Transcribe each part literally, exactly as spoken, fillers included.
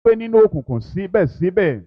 gbé nínú òkùnkùn síbẹ̀síbẹ̀.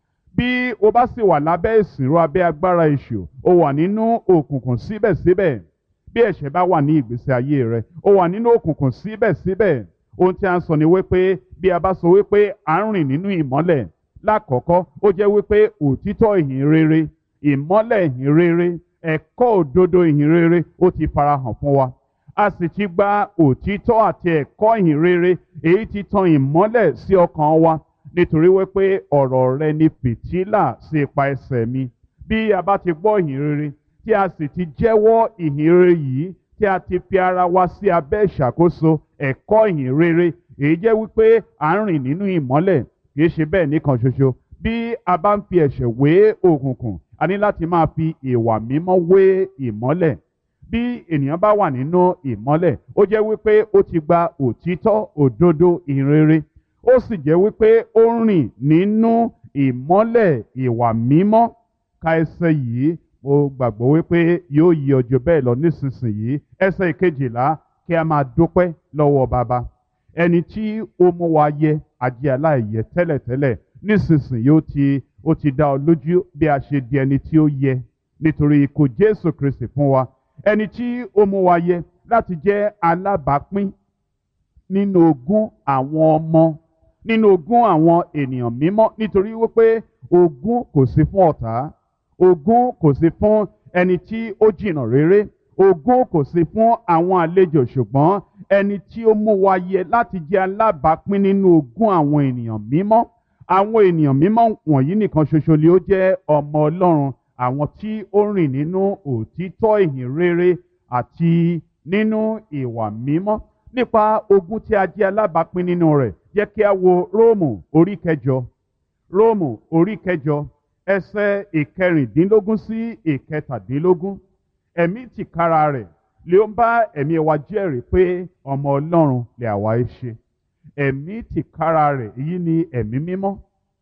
Bí o bá sì wà lábẹ́ ìsìnrú abẹ́ agbára èṣù, o wà nínú òkùnkùn síbẹ̀síbẹ̀. Bí ẹ̀ṣẹ̀ bá wà ní ìgbésí ayé rẹ, o wà nínú òkùnkùn síbẹ̀síbẹ̀. Ohun tí a ń sọ ni wípé bí a bá sọ wípé à ń rìn nínú ìmọ́lẹ̀, lákọ̀ọ́kọ́ ó jẹ́ wípé òtítọ́ ìhìn rere, ìmọ́lẹ̀ ìhìn rere, ẹ̀kọ́ òdodo ìhìn rere ó ti farahàn fún wa. A sì ti gba òtítọ́ àti ẹ̀kọ́ ìhìn rere èyí tí tan ìmọ́lẹ̀ sí ọkàn wa, nítorí wípé ọ̀rọ̀ rẹ ni fìtílà sí ipa ẹsẹ̀ mi. Bí a bá ti gbọ́ ìhìn rere tí a sì ti jẹ́wọ́ ìhìn rere yìí, tí a ti fi ara wa sí abẹ́ ìṣàkóso ẹ̀kọ́ ìhìn rere, èyí jẹ́ wípé à ń rìn nínú ìmọ́lẹ̀. Kìí ṣe bẹ́ẹ̀ nìkan ṣoṣo. Bí a bá ń fi ẹ̀ṣẹ̀ wé òkùnkùn, a ní láti máa fi ìwà mímọ́ wé ìmọ́lẹ̀. Bí ènìyàn bá wà nínú ìmọ́lẹ̀, ó jẹ́ wípé ó ti gba òtítọ́ òdodo ìhìn rere. Ó sì jẹ́ wípé ó ń rìn nínú ìmọ́lẹ̀ ìwà mímọ́. Ka ẹsẹ̀ yìí, mo gbàgbọ́ wípé yóò yí ọjọ́ bẹ́ẹ̀ lọ nísinsìnyí. Ẹsẹ̀ ìkejìlá, kí a máa dúpẹ́ lọ́wọ́ Baba, ẹni tí ó mú wa yẹ ajé aláìyẹ tẹ́lẹ̀tẹ́lẹ̀, nísinsìnyí ó ti ó ti dá ọ lójú bí a ṣe di ẹni tí ó yẹ nítorí ikú Jésù Kristi fún wa. Ẹni tí ó mú wa yẹ láti jẹ́ alábàápín nínú ogún àwọn ọmọ, nínú ogún àwọn ènìyàn mímọ́, nítorí wípé ogún kò sí fún ọ̀tá, ogún kò sí fún ẹni tí ó jìnnà réré, ogún kò sí fún àwọn àlejò, ṣùgbọ́n ẹni tí ó mú wa yẹ láti jẹ́ alábàápín nínú ogún àwọn ènìyàn mímọ́. Àwọn ènìyàn mímọ́ wọ̀nyí nìkan ṣoṣo ni ó jẹ́ ọmọ Ọlọ́run, àwọn tí ó rìn nínú òtítọ́ ìhìn rere àti nínú ìwà mímọ́. Nípa ogún tí a jẹ́ alábàápín nínú rẹ̀, jẹ́ kí a wo Róòmù orí kẹjọ. Róòmù orí kẹjọ, ẹsẹ̀ ìkẹrìndínlógún sí ìkẹtàdínlógún. Ẹ̀mí tìkára rẹ̀ lè ó ń bá ẹ̀mí wa jẹ́rìí pé ọmọ Ọlọ́run lè àwa ẹ ṣe. Ẹ̀mí tìkára rẹ̀, èyí ni ẹ̀mí mímọ́.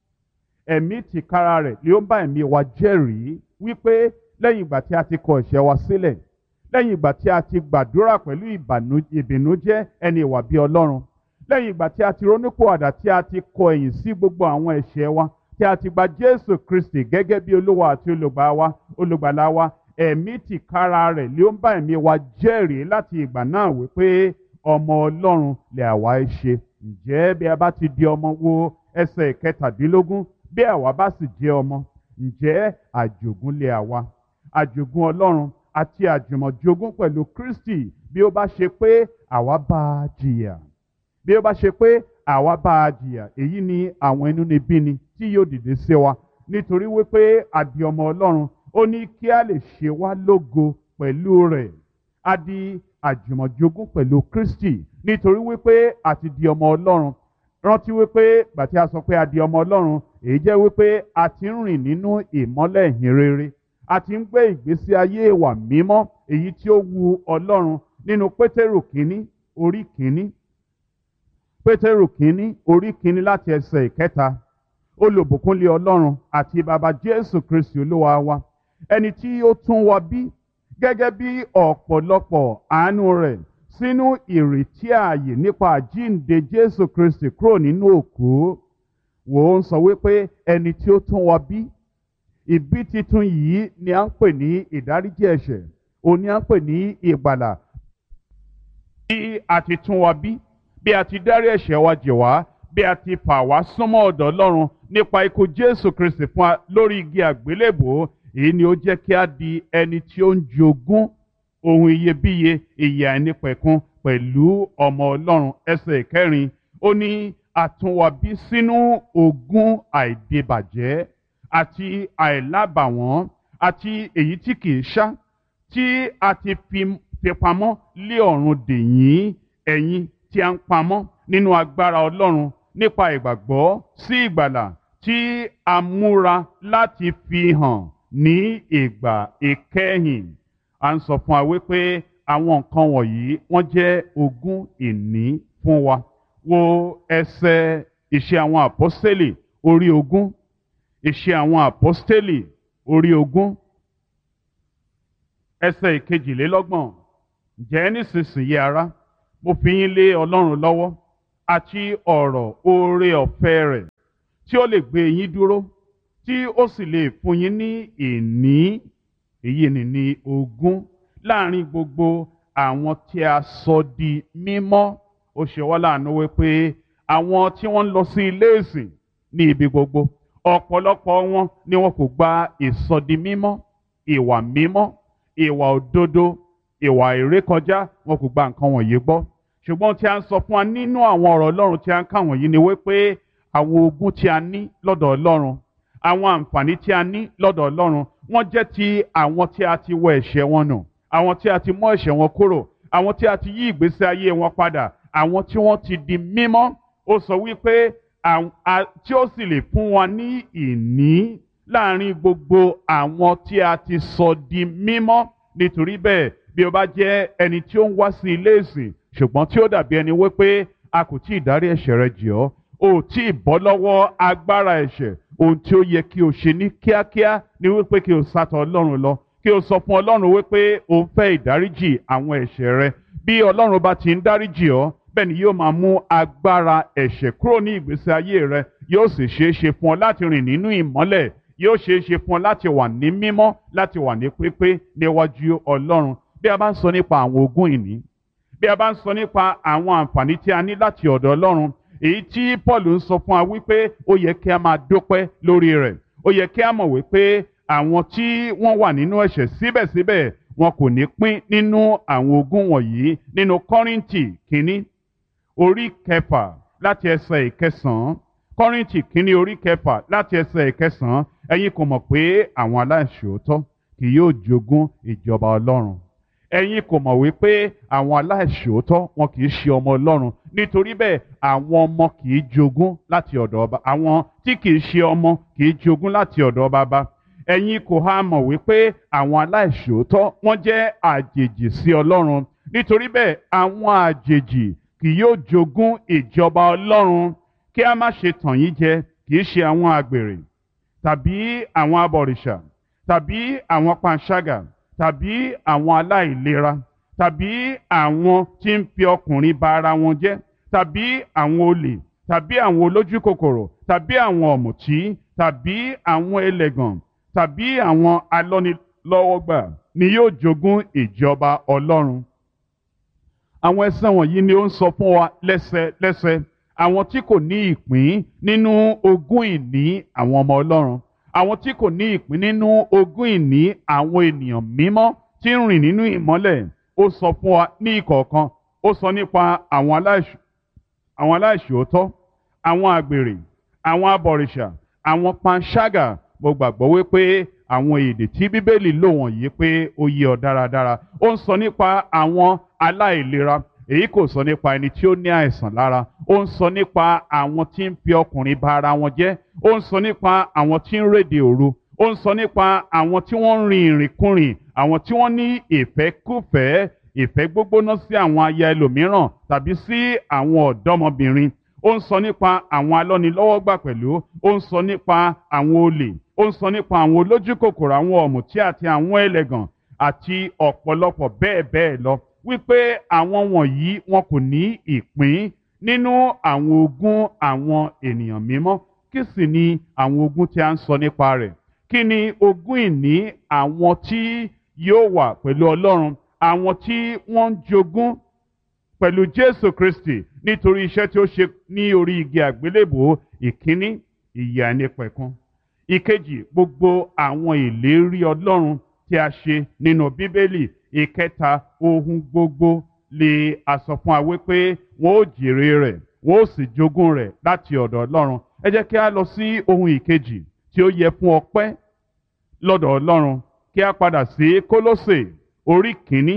Ẹ̀mí tìkára rẹ̀ lè ó ń bá ẹ̀mí wa jẹ́rìí wípé lẹ́yìn ìgbà tí a ti kọ ẹ̀ṣẹ̀ wa sílẹ̀, lẹ́yìn ìgbà tí a ti gbàdúrà pẹ̀lú ìbìnújẹ́ ẹni ìwà bí Ọlọ́run, lẹ́yìn ìgbà tí a ti ronúpìwàdà, tí a ti kọ ẹ̀yìn sí gbogbo àwọn ẹ̀ṣẹ̀ wa, tí a ti gba Jésù Kristi gẹ́gẹ́ bí Olúwa àti olùgbàlà wa, ẹ̀mí tìkára rẹ̀ lè ó ń bá ẹ̀mí wa jẹ́rìí láti ìgbà náà wípé ọmọ Ọlọ́run lè àwa ẹ ṣe. Ǹjẹ́ bí a bá ti di ọmọ, wo ẹsẹ̀ ìkẹtàdínlógún, bí àwa bá sì jẹ́ ọmọ, ǹjẹ́ àjogún lè àwa, àjogún Ọlọ́run àti àjùmọ̀jogún pẹ̀lú Kristi, bí ó bá ṣe pé àwa bá a jìyà. Bí ó bá ṣe pé àwa bá a jìyà, èyí ni àwọn inúnibíni tí yóò dìde sí wa, nítorí wípé a di ọmọ Ọlọ́run. Ó ní kí a lè ṣe wá lógo pẹ̀lú rẹ̀. A di àjùmọ̀jogún pẹ̀lú Kristi, nítorí wípé a ti di ọmọ Ọlọ́run. Rántí wípé gbàtí a sọ pé a di ọmọ Ọlọ́run, èyí jẹ́ wípé a ti ń rìn nínú ìmọ́lẹ̀ ìhìn rere. A ti ń gbé ìgbésí ayé ìwà mímọ́, èyí tí ó wu Ọlọ́run. Nínú Pétérù kínní orí kínní, Pétérù kínní orí kínní láti ẹsẹ̀ ìkẹta. Olùbùkúnlé Ọlọ́run àti Baba Jésù Kristi Olúwa wa, ẹni tí ó tún wa bí gẹ́gẹ́ bí ọ̀pọ̀lọpọ̀ àánú rẹ̀ sínú ìrètí ààyè nípa àjíǹde Jésù Kristi kúrò nínú òkú. Wò ó ń sọ wípé ẹni tí ó tún wa bí. Ìbí titun yìí ni à ń pè ní ìdáríjì ẹ̀ṣẹ̀, òun ni à ń pè ní ìgbàlà. Bí a ti tún wa bí, bí a ti dárí ẹ̀ṣẹ̀ wa jì wá, bí a ti fà wá súnmọ́ ọ̀dọ̀ Ọlọ́run nípa ikú Jésù Kristi fún wa lórí igi àgbélébùú, èyí ni ó jẹ́ kí a di ẹni tí ó ń jogún ohun iyebíye, ìyè àìnípẹ̀kun pẹ̀lú ọmọ Ọlọ́run. Ẹsẹ̀ ìkẹrin, ó ní a tún wa bí sínú ogún àìdìbàjẹ́ àti àìlábàwọ́n àti èyí tí kìí ṣá, tí a ti fi pamọ́ lé ọ̀run dè yín, ẹ̀yin tí a ń pamọ́ nínú agbára Ọlọ́run nípa ìgbàgbọ́ sí ìgbàlà tí a múra láti fi hàn ní ìgbà ìkẹyìn. À ń sọ fún wa wípé àwọn nǹkan wọ̀nyí wọ́n jẹ́ ogún ìní fún wa. Wo ẹsẹ̀ Ìṣe àwọn Àpọ́stélì orí ogún. Ìṣe àwọn Àpọ́stélì orí ogún. Ẹsẹ̀ ìkejìlélọ́gbọ̀n. Ǹjẹ́ nísinsìnyí ará, mo fi yín lé Ọlọ́run lọ́wọ́ àti ọ̀rọ̀ oore ọ̀fẹ́ rẹ̀ tí ó lè gbé yín dúró, tí ó sì lè fún yín ní ìní, èyí ni ní ogún láàrin gbogbo àwọn tí a sọ di mímọ́. Ó ṣe wá láàánú wípé àwọn tí wọ́n ń lọ sí ilé ìsìn ní ibi gbogbo, ọ̀pọ̀lọpọ̀ wọn ni wọn kò gba ìsọdi mímọ́, ìwà mímọ́, ìwà òdodo, ìwà ìrékọjá, wọn kò gba nǹkan wọ̀nyí gbọ́. Ṣùgbọ́n tí a ń sọ fún wa nínú àwọn ọ̀rọ̀ Ọlọ́run tí a ń kà wọ̀nyí ni wípé àwọn ogún tí a ní lọ́dọ̀ Ọlọ́run, àwọn àǹfààní tí a ní lọ́dọ̀ Ọlọ́run, wọ́n jẹ́ ti àwọn tí a ti wọ ẹ̀ṣẹ̀ wọn nù, àwọn tí a ti mú ẹ̀ṣẹ̀ wọn kúrò, àwọn tí a ti yí ìgbésí ayé wọn padà, àwọn tí wọ́n ti di mímọ́. Ó sọ wípé tí ó sì lè fún wa ní ìní láàrin gbogbo àwọn tí a ti sọ di mímọ́. Nítorí bẹ́ẹ̀, bí o bá jẹ́ ẹni tí ó ń wá sí ilé ìsìn ṣùgbọ́n tí ó dàbí ẹni wípé a kò tí ì dárí ẹ̀ṣẹ̀ rẹ jì ọ́, o ò tí ì bọ́ lọ́wọ́ agbára ẹ̀ṣẹ̀, ohun tí ó yẹ kí o ṣe ní kíákíá ni wípé kí o sá tọ̀ Ọlọ́run lọ, kí o sọ fún Ọlọ́run wípé o ń fẹ́ ìdáríjì àwọn ẹ̀ṣẹ̀ rẹ. Bí Ọlọ́run bá ti ń dáríjì ọ́, bẹ́ẹ̀ ni yóò máa mú agbára ẹ̀ṣẹ̀ kúrò ní ìgbésí ayé rẹ, yóò sì ṣeé ṣe fún ọ láti rìn nínú ìmọ́lẹ̀, yóò ṣeé ṣe fún ọ láti wà ní mímọ́, láti wà ní pípé níwájú Ọlọ́run. Bí a bá ń sọ nípa àwọn ogún ìní, bí a bá ń sọ nípa àwọn àǹfààní tí a ní láti ọ̀dọ̀ Ọlọ́run, èyí tí Paul ń sọ fún wa wípé ó yẹ kí a máa dúpẹ́ lórí rẹ̀. Ó yẹ kí a mọ̀ wípé àwọn tí wọ́n wà nínú ẹ̀ṣẹ̀ síbẹ̀síbẹ̀ wọn kò ní pín nínú àwọn ogún wọ̀nyí. Nínú Kọ́ríńtì kínní orí kẹfà láti ẹsẹ̀ ìkẹsàn-án, Kọ́ríńtì kínní orí kẹfà láti ẹsẹ̀ ìkẹsàn-án, ẹ̀yin kò mọ̀ pé àwọn aláìṣòótọ́ kì yóò jogún ìjọba Ọlọ́run. Ẹ̀yin kò mọ̀ wípé àwọn aláìṣòótọ́ wọn kì í ṣe ọmọ Ọlọ́run. Nítorí bẹ́ẹ̀, àwọn ọmọ kì í jogún láti ọ̀dọ̀ ọba, àwọn tí kì í ṣe ọmọ kì í jogún láti ọ̀dọ̀ baba. Ẹ̀yin kò ha mọ̀ wípé àwọn aláìṣòótọ́ wọ́n jẹ́ àjèjì sí Ọlọ́run. Nítorí bẹ́ẹ̀, àwọn àjèjì kì yóò jogún ìjọba Ọlọ́run. Kí a má ṣe tàn yín jẹ, kì í ṣe àwọn àgbèrè tàbí àwọn abọ̀rìṣà tàbí àwọn panṣágà tàbí àwọn aláìlera tàbí àwọn tí ń fi ọkùnrin ba ara wọn jẹ́ tàbí àwọn olè tàbí àwọn olójú kòkòrò tàbí àwọn ọ̀mùtí tàbí àwọn ẹlẹ́gàn tàbí àwọn alọ́nilọ́wọ́gbà ni yóò jogún ìjọba Ọlọ́run. Àwọn ẹsẹ̀ wọ̀nyí ni ó ń sọ fún wa lẹ́sẹlẹ́sẹ àwọn tí kò ní ìpín nínú ogún ìní àwọn ọmọ Ọlọ́run, àwọn tí kò ní ìpín nínú ogún ìní àwọn ènìyàn mímọ́ tí ń rìn nínú ìmọ́lẹ̀. Ó sọ fún wa ní ìkọ̀ọ̀kan, ó sọ nípa àwọn aláìṣ àwọn aláìṣòótọ́, àwọn àgbèrè, àwọn abọ̀rìṣà, àwọn panṣágà. Mo gbàgbọ́ wípé àwọn èdè tí Bíbélì lò wọ̀nyí pé ó yé ọ dáradára. Ó ń sọ nípa àwọn aláìlera, èyí kò sọ nípa ẹni tí ó ní àìsàn lára. Ó ń sọ nípa àwọn tí ń fi ọkùnrin ba ara wọn jẹ́. Ó ń sọ nípa àwọn tí ń réde òru. Ó ń sọ nípa àwọn tí wọ́n ń rin ìrìnkúrìn, àwọn tí wọ́n ní ìfẹ́kúfẹ̀ẹ́, ìfẹ́ gbógbóná sí àwọn aya ẹlòmíràn tàbí sí àwọn ọ̀dọ́mọbìnrin. Ó ń sọ nípa àwọn alọ́nilọ́wọ́gbà pẹ̀lú. Ó ń sọ nípa àwọn olè. Ó ń sọ nípa àwọn olójú kòkòrò, àwọn ọ̀mùtí àti àwọn ẹlẹ́gàn àti ọ̀pọ̀lọpọ̀ bẹ́ẹ̀ bẹ́ẹ̀ lọ. Wípé àwọn wọ̀nyí wọn kò ní ìpín nínú àwọn ogún àwọn ènìyàn mímọ́. Kí sì ni àwọn ogún tí a ń sọ nípa rẹ̀? Kí ni ogún ìní àwọn tí yóò wà pẹ̀lú Ọlọ́run, àwọn tí wọ́n ń jogún pẹ̀lú Jésù Kristi nítorí iṣẹ́ tí ó ṣe ní orí igi àgbélébùú? Ìkíní, ìyè àìnípẹ̀kun. Ìkejì, gbogbo àwọn ìlérí Ọlọ́run tí a ṣe nínú Bíbélì. Ìkẹta, ohun gbogbo lè a sọ fún wa wípé wọn ó jèrè rẹ̀, wọn ó sì jogún rẹ̀ láti ọ̀dọ̀ Ọlọ́run. Ẹ jẹ́ kí a lọ sí ohun ìkejì tí ó yẹ fún ọpẹ́ lọ́dọ̀ Ọlọ́run. Kí a padà sí Kólósè orí kìíní.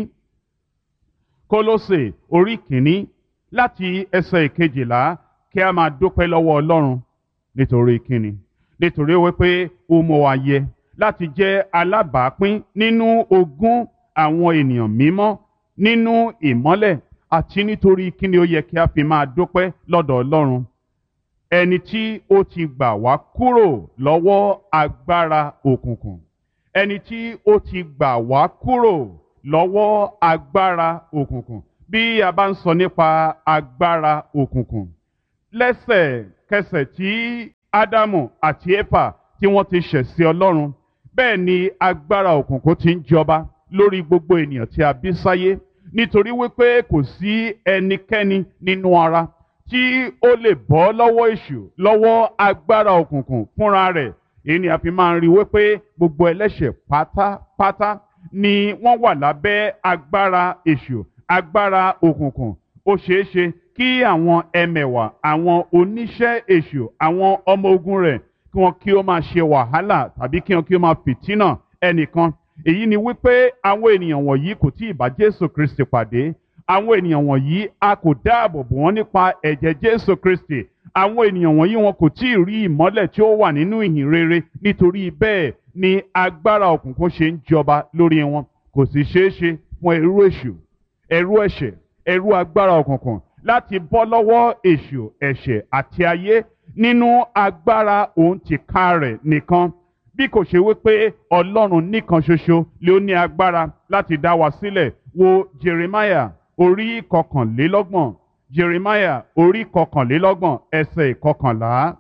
Kólósè orí kìíní láti ẹsẹ̀ ìkejìlá. Kí a máa dúpẹ́ lọ́wọ́ Ọlọ́run nítorí kíni? Nítorí wípé ó mú wa yẹ láti jẹ́ alábàápín nínú ogún àwọn ènìyàn mímọ́ nínú ìmọ́lẹ̀, àti nítorí kíni ó yẹ kí a fi máa dúpẹ́ lọ́dọ̀ Ọlọ́run? Ẹni tí ó ti gbà wá kúrò lọ́wọ́ agbára òkùnkùn. Ẹni tí ó ti gbà wá kúrò lọ́wọ́ agbára òkùnkùn. Bí a bá ń sọ nípa agbára òkùnkùn, lẹ́sẹ̀kẹsẹ̀ tí ádámù àti éfà tí wọ́n ti ṣẹ̀ sí ọlọ́run bẹ́ẹ̀ ni agbára òkùnkùn ti ń jọba lórí gbogbo ènìyàn tí a bí sáyé nítorí wípé kò sí ẹnikẹ́ni nínú ara tí ó lè bọ́ lọ́wọ́ èṣù lọ́wọ́ agbára òkùnkùn fúnra rẹ̀. Èyí ni a fi máa ń rí wípé gbogbo ẹlẹ́ṣẹ̀ pátápátá ni wọ́n wà lábẹ́ agbára èṣù agbára òkùnkùn. Ó ṣeé ṣe kí àwọn ẹmẹ̀wà àwọn oníṣẹ́ èṣù àwọn ọmọ ogun rẹ̀ kí wọ́n kí ó máa ṣe wàhálà tàbí kí wọ́n kí ó máa fìtínà ẹnìkan. Èyí ni wípé àwọn ènìyàn wọ̀nyí kò tí ì bá Jésù Kristi pàdé. Àwọn ènìyàn wọ̀nyí a kò dáàbò bò wọ́n nípa ẹ̀jẹ̀ Jésù Kristi. Àwọn ènìyàn wọ̀nyí wọn kò tí ì rí ìmọ́lẹ̀ tí ó wà nínú ìhìn rere nítorí bẹ́ẹ̀ ni agbára òkùnkùn ṣe ń jọba lórí wọn. Kò sì ṣeé ṣe fún ẹrú èṣù ẹrú ẹ̀ṣẹ̀ ẹrú agbára òkùnkùn láti bọ́ lọ́wọ́ èṣù ẹ̀ṣẹ̀ àti ayé nínú agbára òun tìka rẹ̀ nìkan bí kò ṣe wípé Ọlọ́run nìkan ṣoṣo ló ní agbára láti dá wa sílẹ̀. Wo Jeremiah orí kọkànlélọ́gbọ̀n Jeremiah orí kọkànlélọ́gbọ̀n ẹsẹ̀ ìkọkànlá.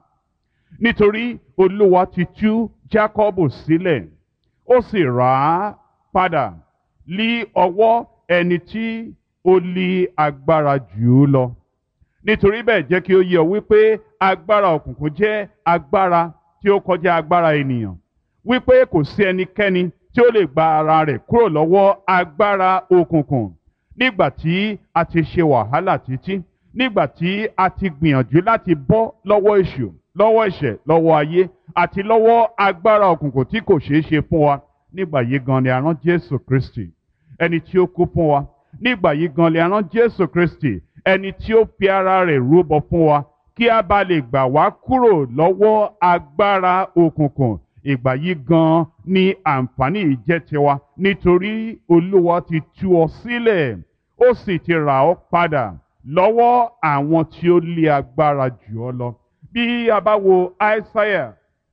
Nítorí Olúwa ti tú Jákọ́bù sílẹ̀ ó sì rà á padà lí ọwọ́ ẹni tí ó lé agbára jù ú lọ. Nítorí bẹ́ẹ̀ jẹ́ kí ó yé ọ wípé agbára òkùnkùn jẹ́ agbára tí ó kọjá agbára ènìyàn, wípé kò sí ẹnikẹ́ni tí ó lè gba ara rẹ̀ kúrò lọ́wọ́ agbára òkùnkùn. Nígbà tí a ti ṣe wàhálà títí, nígbà tí a ti gbìyànjú láti bọ́ lọ́wọ́ èṣù, lọ́wọ́ ẹ̀ṣẹ̀, lọ́wọ́ ayé àti lọ́wọ́ agbára òkùnkùn tí kò ṣeé ṣe fún wa, nígbà yìí gan ni a rán Jésù Kristi, ẹni tí ó kú fún wa. Nígbà yìí gan ni a rán Jésù Kristi, ẹni tí ó fi ara rẹ̀ rúbọ fún wa kí a bá lè gbà wá kúrò lọ́wọ́ agbára òkùnkùn. Ìgbà yìí gan ni àǹfààní yìí jẹ́ tiwa nítorí Olúwa ti tú ọ sílẹ̀ ó sì ti rà ọ́ padà lọ́wọ́ àwọn tí ó lé agbára jù ọ́ lọ. Bí a bá wo Aísáyà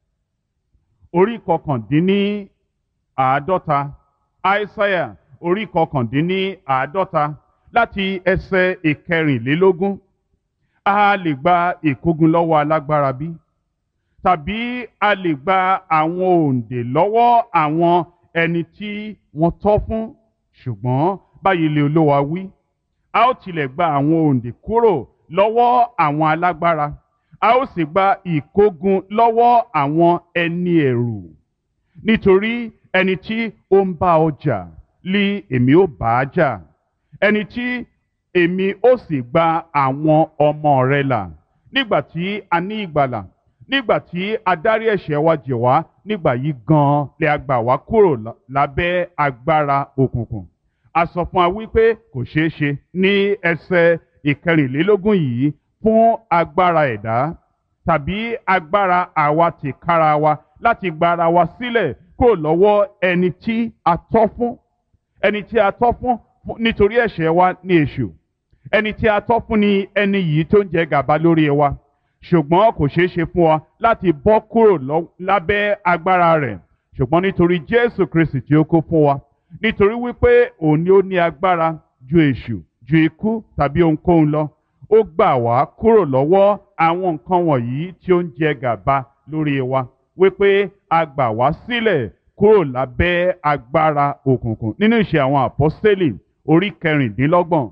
orí kọkàndínní àádọ́ta Aísáyà orí kọkàndínní àádọ́ta láti ẹsẹ̀ ìkẹrìnlélógún, a lè gba ìkógun lọ́wọ́ alágbára bí? Tàbí a lè gba àwọn òǹdè lọ́wọ́ àwọn ẹni tí wọ́n tọ́ fún? Ṣùgbọ́n báyìí lé Olúwa wí, a ó tilẹ̀ gba àwọn òǹdè kúrò lọ́wọ́ àwọn alágbára, a ó sì gba ìkógun lọ́wọ́ àwọn ẹni ẹ̀rù. Nítorí ẹni tí ó ń bá ọ jà lí èmi ó bá a jà, ẹni tí èmi ó sì gba àwọn ọmọ rẹ̀ là. Nígbà tí a ní ìgbàlà, nígbà tí a dárí ẹ̀ṣẹ̀ wa jì wá, nígbà yìí gan-an lè a gbà wá kúrò lábẹ́ agbára òkùnkùn. A sọ fún wa wípé kò ṣeé ṣe ní ẹsẹ̀ ìkẹrìnlélógún yìí fún agbára ẹ̀dá tàbí agbára àwa tìkára wa láti gba ara wa sílẹ̀ kúrò lọ́wọ́ ẹni tí a tọ́ fún. Ẹni tí a tọ́ fún nítorí ẹ̀ṣẹ̀ wa ní èṣù. Ẹni tí a tọ́ fún ni ẹni yìí tó ń jẹ gàba lórí wa. Ṣùgbọ́n kò ṣeé ṣe fún wa láti bọ́ kúrò lábẹ́ agbára rẹ̀. Ṣùgbọ́n nítorí Jésù Kristi tí ó kú fún wa, nítorí wípé òun ni ó ní agbára ju èṣù, ju ikú tàbí ohunkóhun lọ, ó gbà wá kúrò lọ́wọ́ àwọn nǹkan wọ̀nyí tí ó ń jẹ gàba lórí wa, wípé a gbà wá sílẹ̀ kúrò lábẹ́ agbára òkùnkùn. Nínú ìṣe àwọn àpọ́stélì orí kẹrìndínlọ́gbọ̀n,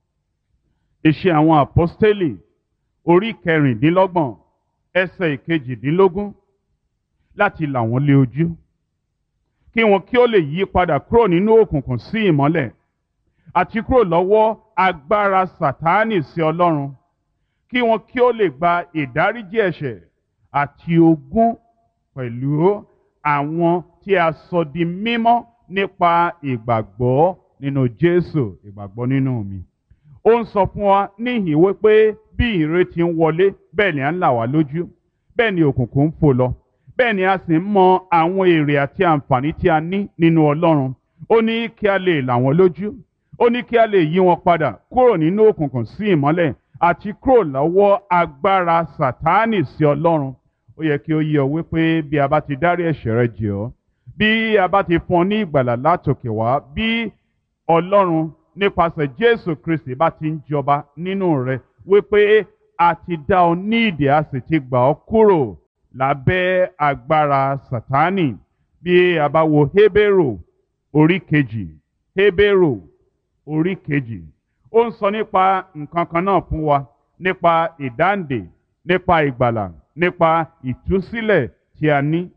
ìṣe àwọn àpọ́stélì orí kẹrìndínlọ́gbọ̀n ẹsẹ̀ ìkejìdínlógún, láti là wọ́n lé ojú kí wọn kí ó lè yí padà kúrò nínú òkùnkùn sí ìmọ́lẹ̀ àti kúrò lọ́wọ́ agbára Sátánì sí Ọlọ́run, kí wọn kí ó lè gba ìdáríjì ẹ̀ṣẹ̀ àti ogún pẹ̀lú àwọn tí a sọ di mímọ́ nípa ìgbàgbọ́ nínú Jésù, ìgbàgbọ́ nínú mi. Ó ń sọ fún wa níhìn wípé bí ìrètí ń wọlé, bẹ́ẹ̀ ni à ń là wá lójú, bẹ́ẹ̀ ni òkùnkùn ń fò lọ, bẹ́ẹ̀ ni a sì ń mọ àwọn èrè àti àǹfààní tí a ní nínú Ọlọ́run. Ó ní kí a lè là wọ́n lójú, ó ní kí a lè yí wọn padà kúrò nínú òkùnkùn sí ìmọ́lẹ̀ àti kúrò lọ́wọ́ agbára Sátánì sí Ọlọ́run. Ó yẹ kí ó yé ọ wípé bí a bá ti dárí ẹ̀ṣẹ̀ rẹ jì ọ́, bí a bá ti fún ọ ní ìgbàlà látòkè wá, bí Ọlọ́run nípasẹ̀ Jésù Kristi bá ti ń jọba nínú rẹ, wípé a ti dá ọ ní ìdè, a sì ti gbà ọ́ kúrò lábẹ́ agbára Sátánì. Bí a bá wo Hébérù orí kejì, Hébérù orí kejì, ó ń sọ nípa nǹkan kan náà fún wa, nípa ìdáǹdè, nípa ìgbàlà, nípa ìtúsílẹ̀ tí a ní.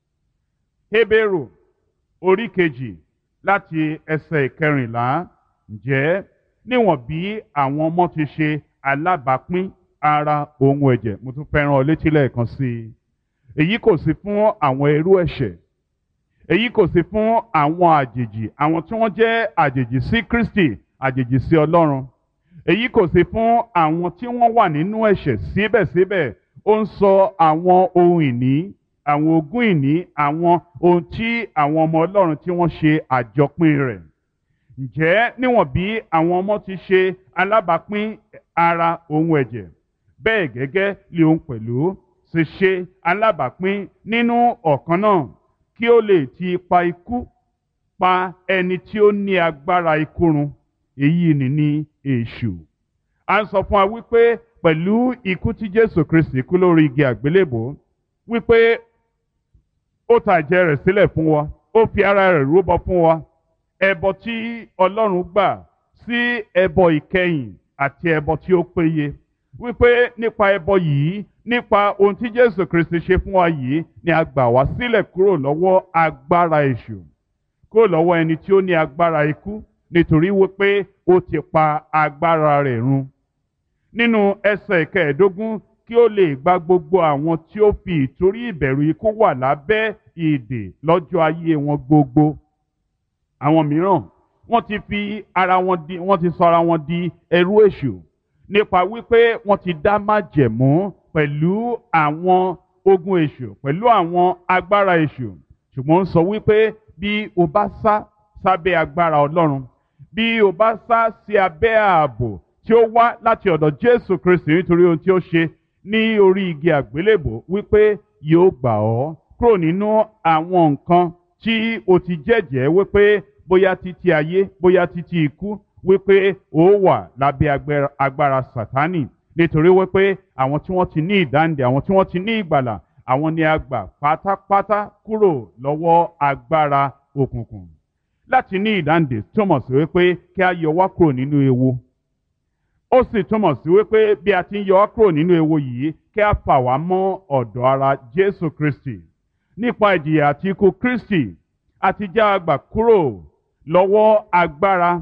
Hébérù orí kejì láti ẹsẹ̀ ìkẹrìnlá. Ǹjẹ́ níwọ̀n bí àwọn ọmọ ti ṣe alábàápín ara ohun ẹ̀jẹ̀, mo tún fẹ́ rán ọ létí lẹ́ẹ̀kan sí i, èyí kò sí fún àwọn ẹrú ẹ̀ṣẹ̀, èyí kò sí fún àwọn àjèjì, àwọn tí wọ́n jẹ́ àjèjì sí Kristi, àjèjì sí Ọlọ́run. Èyí kò sí fún àwọn tí wọ́n wà nínú ẹ̀ṣẹ̀. Síbẹ̀síbẹ̀ ó ń sọ àwọn ohun ìní, àwọn ogún ìní, àwọn ohun tí àwọn ọmọ Ọlọ́run tí wọ́n ṣe àjọpín rẹ̀. Ǹjẹ́ níwọ̀n bí àwọn ọmọ ti ṣe alábàápín ara ohun ẹ̀jẹ̀, bẹ́ẹ̀ gẹ́gẹ́ lé òun pẹ̀lú sì ṣe alábàápín nínú ọ̀kan náà, kí ó lè ti ipa ikú pa ẹni tí ó ní agbára ikú run, èyí ni ní èṣù. À ń sọ fún wa wípé pẹ̀lú ikú tí Jésù Kristi kú lórí igi àgbélébò, wípé ó ta ẹ̀jẹ̀ rẹ̀ sílẹ̀ fún wa, ó fi ara rẹ̀ rúbọ fún wa. Ẹbọ tí Ọlọ́run gbà sí ẹbọ ìkẹyìn àti ẹbọ tí ó péye, wípé nípa ẹbọ yìí, nípa ohun tí Jésù Kristi ṣe fún wa yìí, ni a gbà wá sílẹ̀ kúrò lọ́wọ́ agbára èṣù, kúrò lọ́wọ́ ẹni tí ó ní agbára ikú, nítorí wípé ó ti pa agbára rẹ̀ run. Nínú ẹsẹ̀ kẹẹ̀ẹ́dógún, kí ó lè gba gbogbo àwọn tí ó fi ìtorí ìbẹ̀rù ikú wà lábẹ́ ìdè lọ́jọ́ ayé wọn gbogbo. Àwọn mìíràn wọ́n ti fi ara wọn di, wọ́n ti sọ ara wọn di ẹrú èṣù nípa wípé wọ́n ti dá májẹ̀mú pẹ̀lú àwọn ogun èṣù, pẹ̀lú àwọn agbára èṣù. Ṣùgbọ́n ó sọ wípé bí o bá sá sábẹ́ agbára Ọlọ́run, bí o bá sá sí abẹ́ ààbò tí ó wá láti ọ̀dọ̀ Jésù Kristi nítorí ohun tí ó ṣe ní orí igi àgbélébò, wípé yóò gbà ọ́ kúrò nínú àwọn nǹkan tí o ti jẹ́jẹ́ wípé bóyá títí ayé, bóyá títí ikú, wípé ó wà lábẹ́ agbára Sátánì. Nítorí wípé àwọn tí wọ́n ti ní ìdáǹdè, àwọn tí wọ́n ti ní ìgbàlà, àwọn ni a gbà pátápátá kúrò lọ́wọ́ agbára òkùnkùn. Láti ní ìdáǹdè túmọ̀ sí wípé kí a yọ wá kúrò nínú ewu. Ó sì túmọ̀ sí wípé bí a ti ń yọ wá kúrò nínú ewu yìí, kí a fà wá mọ́ ọ̀dọ̀ ara Jésù Kristi. Nípa ìjìyà àti ikú Kristi, a ti já a gbà kúrò lọ́wọ́ agbára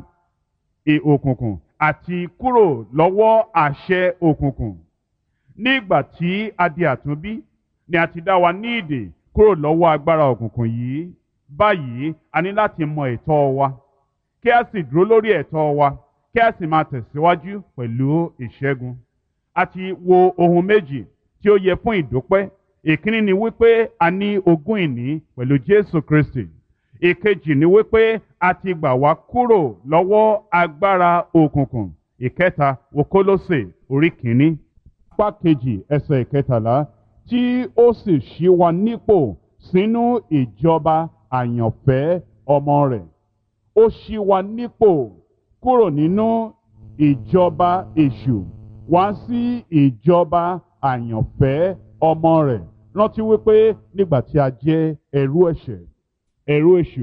òkùnkùn àti kúrò lọ́wọ́ àṣẹ òkùnkùn. Nígbà tí a di àtúnbí, ni a ti dá wa ní ìdè kúrò lọ́wọ́ agbára òkùnkùn yìí. Báyìí a ní láti mọ ẹ̀tọ́ wa, kí a sì dúró lórí ẹ̀tọ́ wa, kí a sì máa tẹ̀síwájú pẹ̀lú ìṣẹ́gun. A ti wo ohun méjì tí ó yẹ fún ìdúpẹ́. Ìkíní ni wípé a ní ogún ìní pẹ̀lú Jésù Kristi. Ìkejì ni wípé a ti gbà wá kúrò lọ́wọ́ agbára òkùnkùn. Ìkẹta wo Kólósè orí kìíní, apá kejì ẹsẹ̀ ìkẹtàlá, tí ó sì ṣí wa nípò sínú ìjọba àyànfẹ́ ọmọ rẹ̀. Ó ṣí wa nípò kúrò nínú ìjọba èṣù wá sí ìjọba àyànfẹ́ ọmọ rẹ̀. Rántí wípé nígbà tí a jẹ́ ẹrú ẹ̀ṣẹ̀, ẹrú èṣù,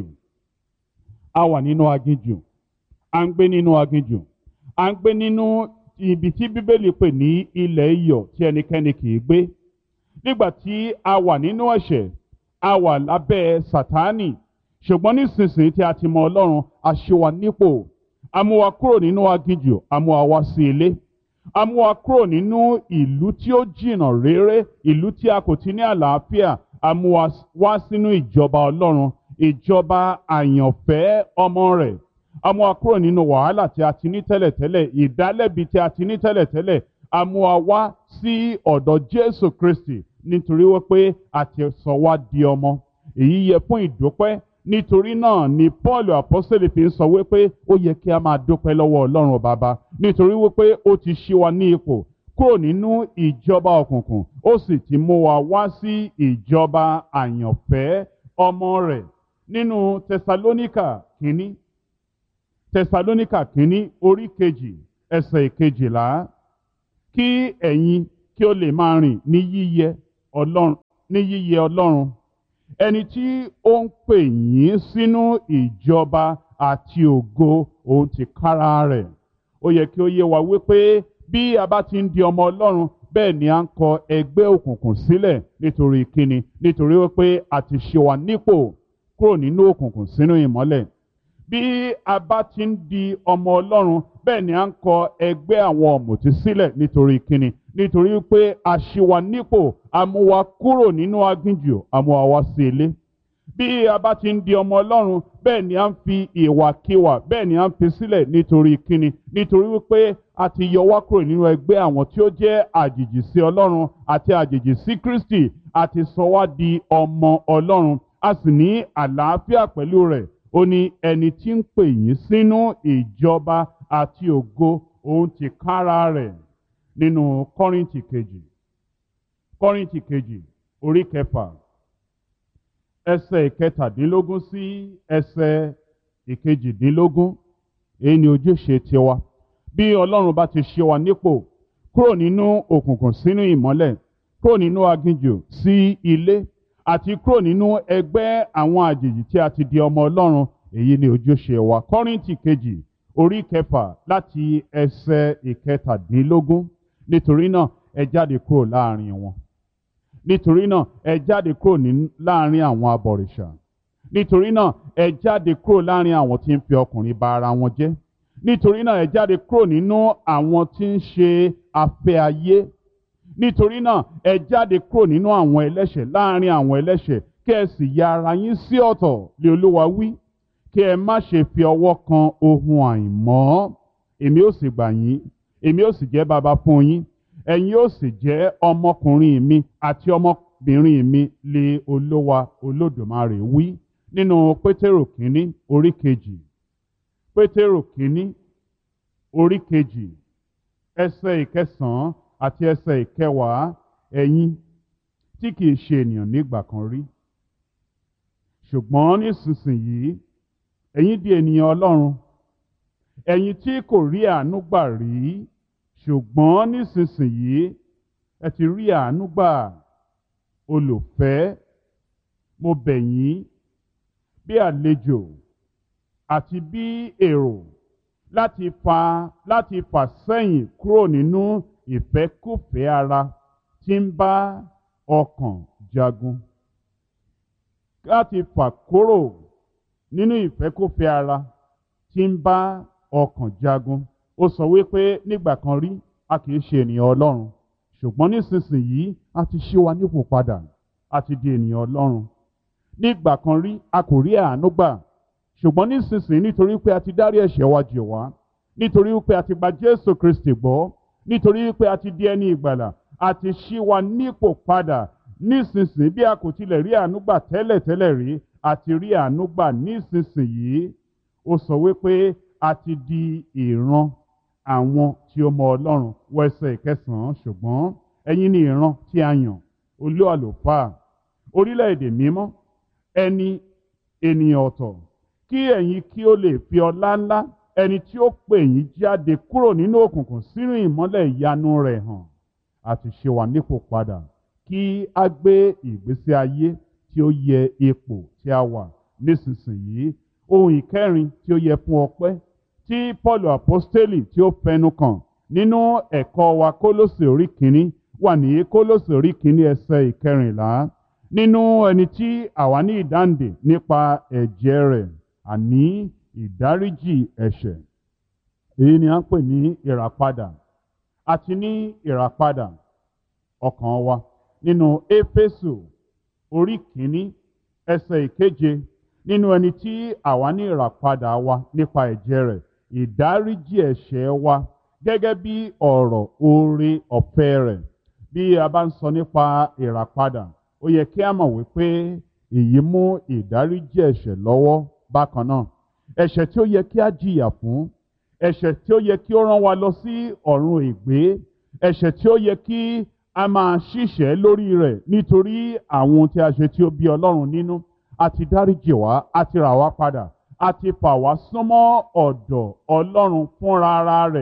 a wà nínú aginjù, a ń gbé nínú aginjù, a ń gbé nínú ibi tí Bíbélì pè ní ilẹ̀ iyọ̀ tí ẹnikẹ́ni kì í gbé. Nígbà tí a wà nínú ẹ̀ṣẹ̀, a wà lábẹ́ Sátánì. Ṣùgbọ́n nísinsìnyí tí a ti mọ Ọlọ́run, a ṣí wa nípò, a mú wa kúrò nínú aginjù, a mú wa wá sí ilé. A mú wa kúrò nínú ìlú tí ó jìnnà réré, ìlú tí a kò ti ní àlàáfíà. A mú wa wá sínú ìjọba Ọlọ́run, ìjọba àyànfẹ́ ọmọ rẹ̀. A mú wa kúrò nínú wàhálà tí a ti ní tẹ́lẹ̀tẹ́lẹ̀, ìdálẹ́bi tí a ti ní tẹ́lẹ̀tẹ́lẹ̀. A mú wa wá sí ọ̀dọ̀ Jésù Kristi nítorí wípé a ti sọ wá di ọmọ. Èyí yẹ fún ìdúpẹ́. Nítorí náà ni Paul apọ́sítélì fi ń sọ wípé ó yẹ kí a máa dúpẹ́ lọ́wọ́ Ọlọ́run Baba, nítorí wípé ó ti ṣí wa ní ipò kúrò nínú ìjọba òkùnkùn, ó sì ti mú wa wá sí ìjọba àyànfẹ́ ọmọ rẹ̀. Nínú Tẹsalóníkà kínní, Tẹsalóníkà kínní orí kejì ẹsẹ̀ ìkejìlá, kí ẹ̀yin kí ó lè máa rìn ní yíyẹ Ọlọ́run ní yíyẹ Ọlọ́run ẹni tí ó ń pè yín sínú ìjọba àti ògo òun tìkára rẹ̀. Ó yẹ kí ó yé wa wípé bí a bá ti ń di ọmọ Ọlọ́run bẹ́ẹ̀ ni à ń kọ ẹgbẹ́ òkùnkùn sílẹ̀ nítorí kíni nítorí wípé a ti ṣe wá nípò kúrò nínú òkùnkùn sínú ìmọ́lẹ̀. Bí a bá ti ń di ọmọ Ọlọ́run bẹ́ẹ̀ ni à ń kọ ẹgbẹ́ àwọn ọ̀mùtí sílẹ̀ nítorí kíni nítorí wípé a ṣe wá nípò a mú wa kúrò nínú aginjù a mú wa wá sí ilé. Bí a bá ti ń di ọmọ Ọlọ́run bẹ́ẹ̀ ni à ń fi ìwàkiwà bẹ́ẹ̀ ni à ń fi sílẹ̀ nítorí kíni nítorí wípé a ti yọ wá kúrò nínú ẹgbẹ́ àwọn tí ó jẹ́ àjèjì sí Ọlọ́run àti àjèjì sí Kristi àti sọ wá di ọmọ Ọlọ́run a sì ní àlàáfíà pẹ̀lú rẹ̀. Ó ní ẹni tí ń pè yín sínú ìjọba àti ògo òun tìkára rẹ̀ nínú Kọ́ríńtì kejì Kọ́ríńtì kejì orí kẹfà ẹsẹ̀ ìkẹtàdínlógún sí ẹsẹ̀ ìkejìdínlógún. Èyí ni ojúṣe tiwa bí Ọlọ́run bá ti ṣe wa nípò kúrò nínú òkùnkùn sínú ìmọ́lẹ̀ kúrò nínú aginjù sí ilé àti kúrò nínú ẹgbẹ́ àwọn àjèjì tí a ti di ọmọ Ọlọ́run. Èyí ni ojúṣe wa. Kọ́ríńtì kejì orí kẹfà láti ẹsẹ̀ ìkẹtàdínlógún. Nítorí náà ẹ jáde kúrò láàrin wọn. Nítorí náà ẹ jáde kúrò láàrin àwọn abọ̀rìṣà. Nítorí náà ẹ jáde kúrò láàrin àwọn tí ń fi ọkùnrin ba ara wọn jẹ́. Nítorí náà ẹ jáde kúrò nínú àwọn tí ń ṣe afẹ́ ayé. Nítorí náà ẹ jáde kúrò nínú àwọn ẹlẹ́ṣẹ̀ láàrin àwọn ẹlẹ́ṣẹ̀ kí ẹ sì ya ara yín sí ọ̀tọ̀ lé Olúwa wí kí ẹ má ṣe fi ọwọ́ kan ohun àìmọ́. Èmi ó sì gbà yín èmi ó sì jẹ́ baba fún yín ẹ̀yin ó sì jẹ́ ọmọkùnrin mi àti ọmọbìnrin mi lé Olúwa Olódùmarè wí. Nínú Pétérù kínní orí kejì Pétérù kínní orí kejì ẹsẹ̀ ìkẹsàn-án àti ẹsẹ̀ ìkẹwàá. Ẹ̀yin tí kìí ṣe ènìyàn nígbà kan rí ṣùgbọ́n nísinsìnyí ẹ̀yin di ènìyàn Ọlọ́run. Ẹ̀yin tí kò rí àánú gbà rí ṣùgbọ́n nísinsìnyí ẹ ti rí àánú gbà. Olùfẹ́, mo bẹ̀ yín bí àlejò àti bí èrò láti fà láti fà sẹ́yìn kúrò nínú ìfẹ́kúfẹ̀ẹ́ ara tí ń bá ọkàn jagun. Láti fà kúrò nínú ìfẹ́kúfẹ̀ẹ́ ara tí ń bá ọkàn jagun. Ó sọ wípé nígbà kan rí a kìí ṣe ènìyàn Ọlọ́run ṣùgbọ́n nísinsìnyí a ti ṣí wa nípò padà a ti di ènìyàn Ọlọ́run. Nígbà kan rí a kò rí àánú gbà ṣùgbọ́n nísinsìnyí nítorí pé a ti dárí ẹ̀ṣẹ̀ wa jì wá nítorí wípé a ti gba Jésù Kristi gbọ́ nítorí wípé a ti di ẹni ìgbàlà a ti ṣí wa nípò padà. Nísinsìnyí bí a kò tilẹ̀ rí àánú gbà tẹ́lẹ̀ tẹ́lẹ̀ rí a ti rí àánú gbà nísinsìnyí. Ó sọ wípé a ti di ìran àwọn tí ó mọ Ọlọ́run. Wọ ẹsẹ̀ ìkẹsàn-án. Ṣùgbọ́n ẹ̀yin ni ìran tí a yàn olú àlùfáà orílẹ̀-èdè mímọ́ ẹni ènìyàn ọ̀tọ̀ kí ẹ̀yin kí ó lè fi ọlá ńlá ẹni tí ó pè yín jáde kúrò nínú òkùnkùn sínú ìmọ́lẹ̀ ìyanu rẹ̀ hàn. Àti ṣe wá nípò padà kí a gbé ìgbésí ayé tí ó yẹ ipò tí a wà nísinsìnyí. Ohun ìkẹrin tí ó yẹ fún ọpẹ́ tí Pọ́ọ̀lù àpọ́stélì tí ó fẹnu kàn nínú ẹ̀kọ́ wa Kólósè orí kìíní wà ní Kólósè orí kìíní ẹsẹ̀ ìkẹrìnlá. Nínú ẹni tí àwa ní ìdáǹdè nípa ẹ̀jẹ̀ rẹ̀ àní ìdáríjì ẹ̀ṣẹ̀. Èyí ni à ń pè ní ìràpadà. Àti ní ìràpadà ọkàn wa nínú Éfésù orí kìíní ẹsẹ̀ ìkeje. Nínú ẹni tí àwa ní ìràpadà wa nípa ẹ̀jẹ̀ rẹ̀ ìdáríjì ẹ̀ṣẹ̀ wa gẹ́gẹ́ bí ọ̀rọ̀ oore ọ̀fẹ́ rẹ̀. Bí a bá ń sọ nípa ìràpadà ó yẹ kí a mọ̀ wípé èyí mú ìdáríjì ẹ̀ṣẹ̀ lọ́wọ́ bákan náà. Ẹ̀ṣẹ̀ tí ó yẹ kí a jìyà fún, ẹ̀ṣẹ̀ tí ó yẹ kí ó rán wa lọ sí ọ̀run ègbé, ẹ̀ṣẹ̀ tí ó yẹ kí a máa ṣìṣẹ́ lórí rẹ̀ nítorí àwọn ohun tí a ṣe tí ó bí Ọlọ́run nínú. A ti dáríjì wá, a ti rà wá padà, a ti fà wá súnmọ́ ọ̀dọ̀ Ọlọ́run fúnra ara rẹ̀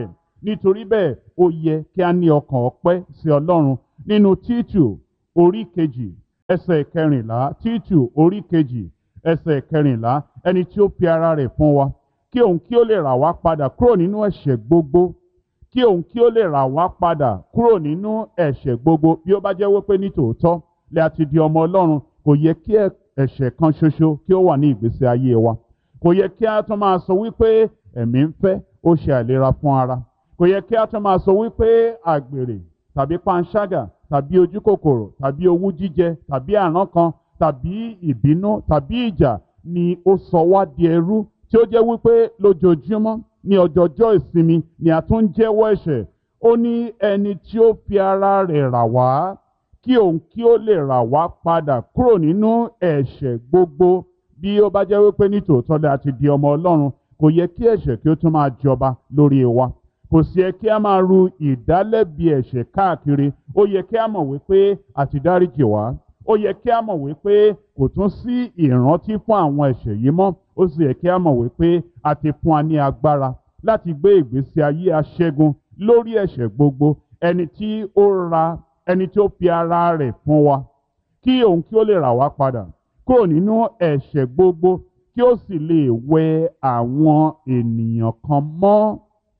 nítorí bẹ́ẹ̀ ó yẹ kí a ní ọkàn ọpẹ́ sí Ọlọ́run. Nínú Títù orí kejì ẹsẹ̀ kẹrìnlá, Títù orí kejì ẹsẹ̀ kẹrìnlá, ẹni tí ó fi ara rẹ̀ fún wa kí òun kí ó lè rà wá padà kúrò nínú ẹ̀ṣẹ̀ gbogbo, kí òun kí ó lè rà wá padà kúrò nínú ẹ̀ṣẹ̀ gbogbo. Bí ó bá jẹ́ wípé ní tòótọ́ lẹ a ti di ọmọ Ọlọ́run, kò yẹ kí ẹ̀ṣẹ̀ kan ṣoṣo kí ó wà ní ìgbésí ayé wa. Kò yẹ kí a tún máa sọ wípé ẹ̀mí ń fẹ́, ó ṣe àìlera fún ara. Kò yẹ kí a tún máa sọ wípé àgbèrè tàbí panṣágà tàbí ojúkòkòrò tàbí owú jíjẹ tàbí àrán kan tàbí ìbínú tàbí ìjà ni ó sọ wá di ẹrú, tí ó jẹ́ wípé lójoojúmọ́ ní ọjọọjọ́ ìsinmi ni a tún ń jẹ́wọ́ ẹ̀ṣẹ̀. Ó ní ẹni tí ó fi ara rẹ̀ rà wá kí òun kí ó lè rà wá padà kúrò nínú ẹ̀ṣẹ̀ gbogbo. Bí ó bá jẹ́ wípé ní tòótọ́ lẹ a ti di ọmọ Ọlọ́run, kò yẹ kí ẹ̀ṣẹ̀ kí ó tún máa jọba lórí wa. Kò sí yẹ kí a máa ru ìdálẹ́bi ẹ̀ṣẹ̀ káàkiri. Ó yẹ kí a mọ̀ wípé a ti dáríjì wá. Ó yẹ kí a mọ̀ wípé kò tún sí ìrántí fún àwọn ẹ̀ṣẹ̀ yìí mọ́. Ó sì yẹ kí a mọ̀ wípé a ti fún wa ní agbára láti gbé ìgbésí ayé aṣẹ́gun lórí ẹ̀ṣẹ̀ gbogbo. Ẹni tí ó ra ẹni tí ó fi ara rẹ̀ fún wa kí òun kí ó lè rà wá padà kúrò nínú ẹ̀ṣẹ̀ gbogbo, kí ó sì lè wẹ àwọn ènìyàn kan mọ́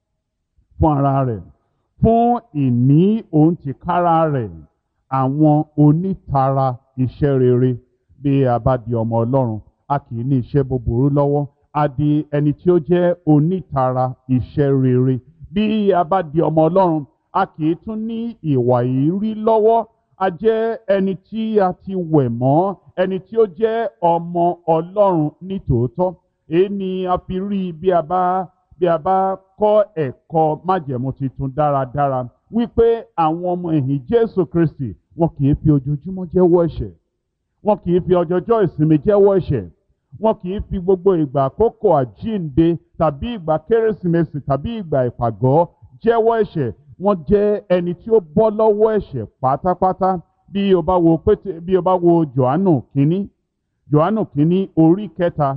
fún ara rẹ̀, fún ìní òun tìkára rẹ̀, àwọn onítara iṣẹ́ rere. Bí a bá di ọmọ Ọlọ́run, a kì í ní iṣẹ́ búburú lọ́wọ́. A di ẹni tí ó jẹ́ onítara iṣẹ́ rere. Bí a bá di ọmọ Ọlọ́run, a kì í tún ní ìwà ìrí lọ́wọ́. A jẹ́ ẹni tí a ti wẹ̀ mọ́, ẹni tí ó jẹ́ ọmọ Ọlọ́run ní tòótọ́. Èyí ni a fi rí bí a bá bí a bá kọ́ ẹ̀kọ́ májẹ̀mú titun dáradára, wípé àwọn ọmọ ẹ̀yìn Jésù Kristi wọn kì í fi ojoojúmọ́ jẹ́wọ́ ẹ̀ṣẹ̀. Wọn kì í fi ọjọọjọ́ ìsinmi jẹ́wọ́ ẹ̀ṣẹ̀. Wọn kì í fi gbogbo ìgbà àkókò àjíǹde tàbí ìgbà Kérésìmesì tàbí ìgbà ìpàgọ́ jẹ́wọ́ ẹ̀ṣẹ̀. Wọ́n jẹ́ ẹni tí ó bọ́ lọ́wọ́ ẹ̀ṣẹ̀ pátápátá. Bí o bá wo pété bí o bá wo Jòhánù kínní Jòhánù kínní orí kẹta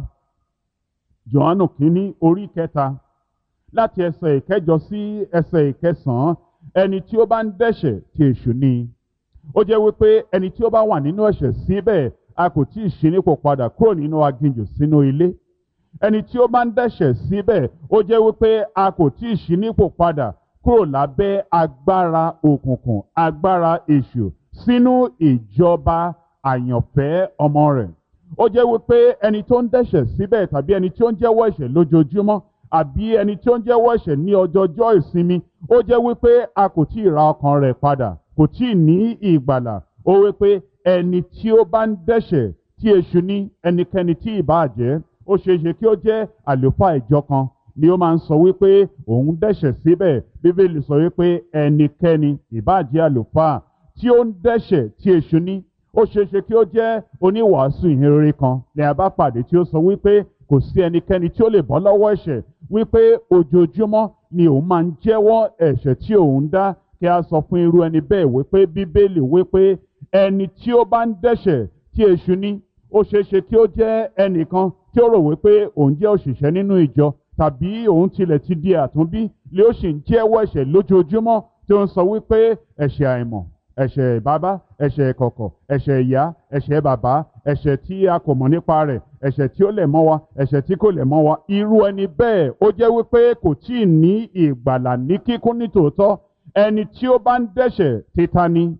Jòhánù kínní orí kẹta láti ẹsẹ̀ ìkẹjọ sí ẹsẹ̀ ìkẹsàn-án, ẹni tí ó bá ń dẹ́ṣẹ̀ ti èṣù ni. Ó jẹ́ wípé ẹni tí ó bá wà nínú ẹ̀ṣẹ̀ síbẹ̀, a kò tí ì ṣí nípò padà kúrò nínú aginjù sínú ilé. Ẹni tí ó bá ń dẹ́ṣẹ̀ síbẹ̀, ó jẹ́ wípé a kò tí ì ṣí nípò padà kúrò lábẹ́ agbára òkùnkùn, agbára èṣù, sínú ìjọba àyànfẹ́ ọmọ rẹ̀. Ó jẹ́ wípé ẹni tó ń dẹ́ṣẹ̀ síbẹ̀ tàbí ẹni tí ó ń jẹ́wọ́ ẹ̀ṣẹ̀ lójoojúmọ́ àbí ẹni tí ó ń jẹ́wọ́ ẹ̀ṣẹ̀ ní ọjọọjọ́ ìsinmi, ó jẹ́ wípé a kò tí ì ra ọkàn rẹ̀ padà, kò tí ì ní ìgbàlà. Ó wípé ẹni tí ó bá ń dẹ́ṣẹ̀ tí èṣù ní, ẹnikẹ́ni tí ìbá jẹ́, ó ṣeéṣe kí ó jẹ́ àlùfáà ìjọ kan ni ó máa ń sọ wípé òun dẹ́ṣẹ̀ síbẹ̀. Bíbélì sọ wípé ẹnikẹ́ni ìbá jẹ́ àlùfáà tí ó ń dẹ́ṣẹ̀ tí èṣù ní, ó ṣeéṣe kí ó jẹ́ oníwàásù ìhìnrere kan ní a bá pàdé tí ó sọ wípé kò sí ẹnikẹ́ni tí ó lè bọ́ lọ́wọ́ ẹ̀ṣẹ̀, wípé ojoojúmọ́ ni òun máa ń jẹ́wọ́ ẹ̀ṣẹ̀ tí òun dá. Kí a sọ fún irú ẹni bẹ́ẹ̀ wípé Bíbélì wípé ẹni tí ó bá ń dẹ́ṣẹ̀ tí èṣù ní, ó ṣeéṣe kí ó jẹ́ ẹnìkan tí ó rò wípé òun jẹ́ òṣìṣẹ́ nínú ìjọ, tàbí òun tilẹ̀ ti di àtúnbí lé ó sì ń jẹ́wọ́ ẹ̀ṣẹ̀ lójoojúmọ́, tí ó ń sọ wípé ẹ̀ṣẹ̀ àìmọ̀, ẹ̀ṣẹ̀ bàbá, ẹ̀ṣẹ̀ ìkọ̀kọ̀, ẹ̀ṣẹ̀ ìyá, ẹ̀ṣẹ̀ bàbá, ẹ̀ṣẹ̀ tí a kò mọ̀ nípa rẹ̀, ẹ̀ṣẹ̀ tí ó lẹ̀ mọ́ wa, ẹ̀ṣẹ̀ tí kò lẹ̀ mọ́ wa. Irú ẹni bẹ́ẹ̀ ó jẹ́ wípé kò tí ì ní ìgbàlà ní kíkún ní tòótọ́. Ẹni tí ó bá ń dẹ́ṣẹ̀ títa ni,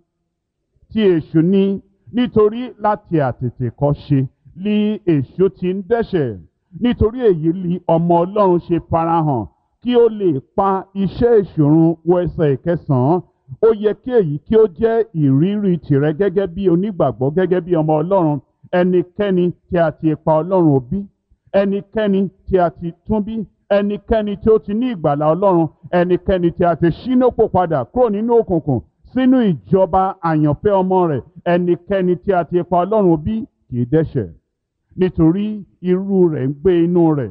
tí èṣù ní, nítorí láti àtètèkọ́ṣe ni èṣù ti ń dẹ́ṣẹ̀. Nítorí èyí ni ọmọ Ọlọ́run ṣe farahàn kí ó lè pa iṣẹ́ èṣù run. Wo ẹsẹ̀ ìkẹsàn-án. Ó yẹ kí èyí kí ó jẹ́ ìrírí tìrẹ gẹ́gẹ́ bí onígbàgbọ́, gẹ́gẹ́ bí ọmọ Ọlọ́run. Ẹnikẹ́ni tí a ti pa Ọlọ́run bí, ẹnikẹ́ni tí a ti tún bí, ẹnikẹ́ni tí ó ti ní ìgbàlà Ọlọ́run, ẹnikẹ́ni tí a ti ṣí nípò padà kúrò nínú òkùnkùn sínú ìjọba àyànfẹ́ ọmọ rẹ̀, ẹnikẹ́ni tí a ti pa Ọlọ́run bí kì í dẹ́ṣẹ̀, nítorí irú rẹ̀ ń gbé inú rẹ̀.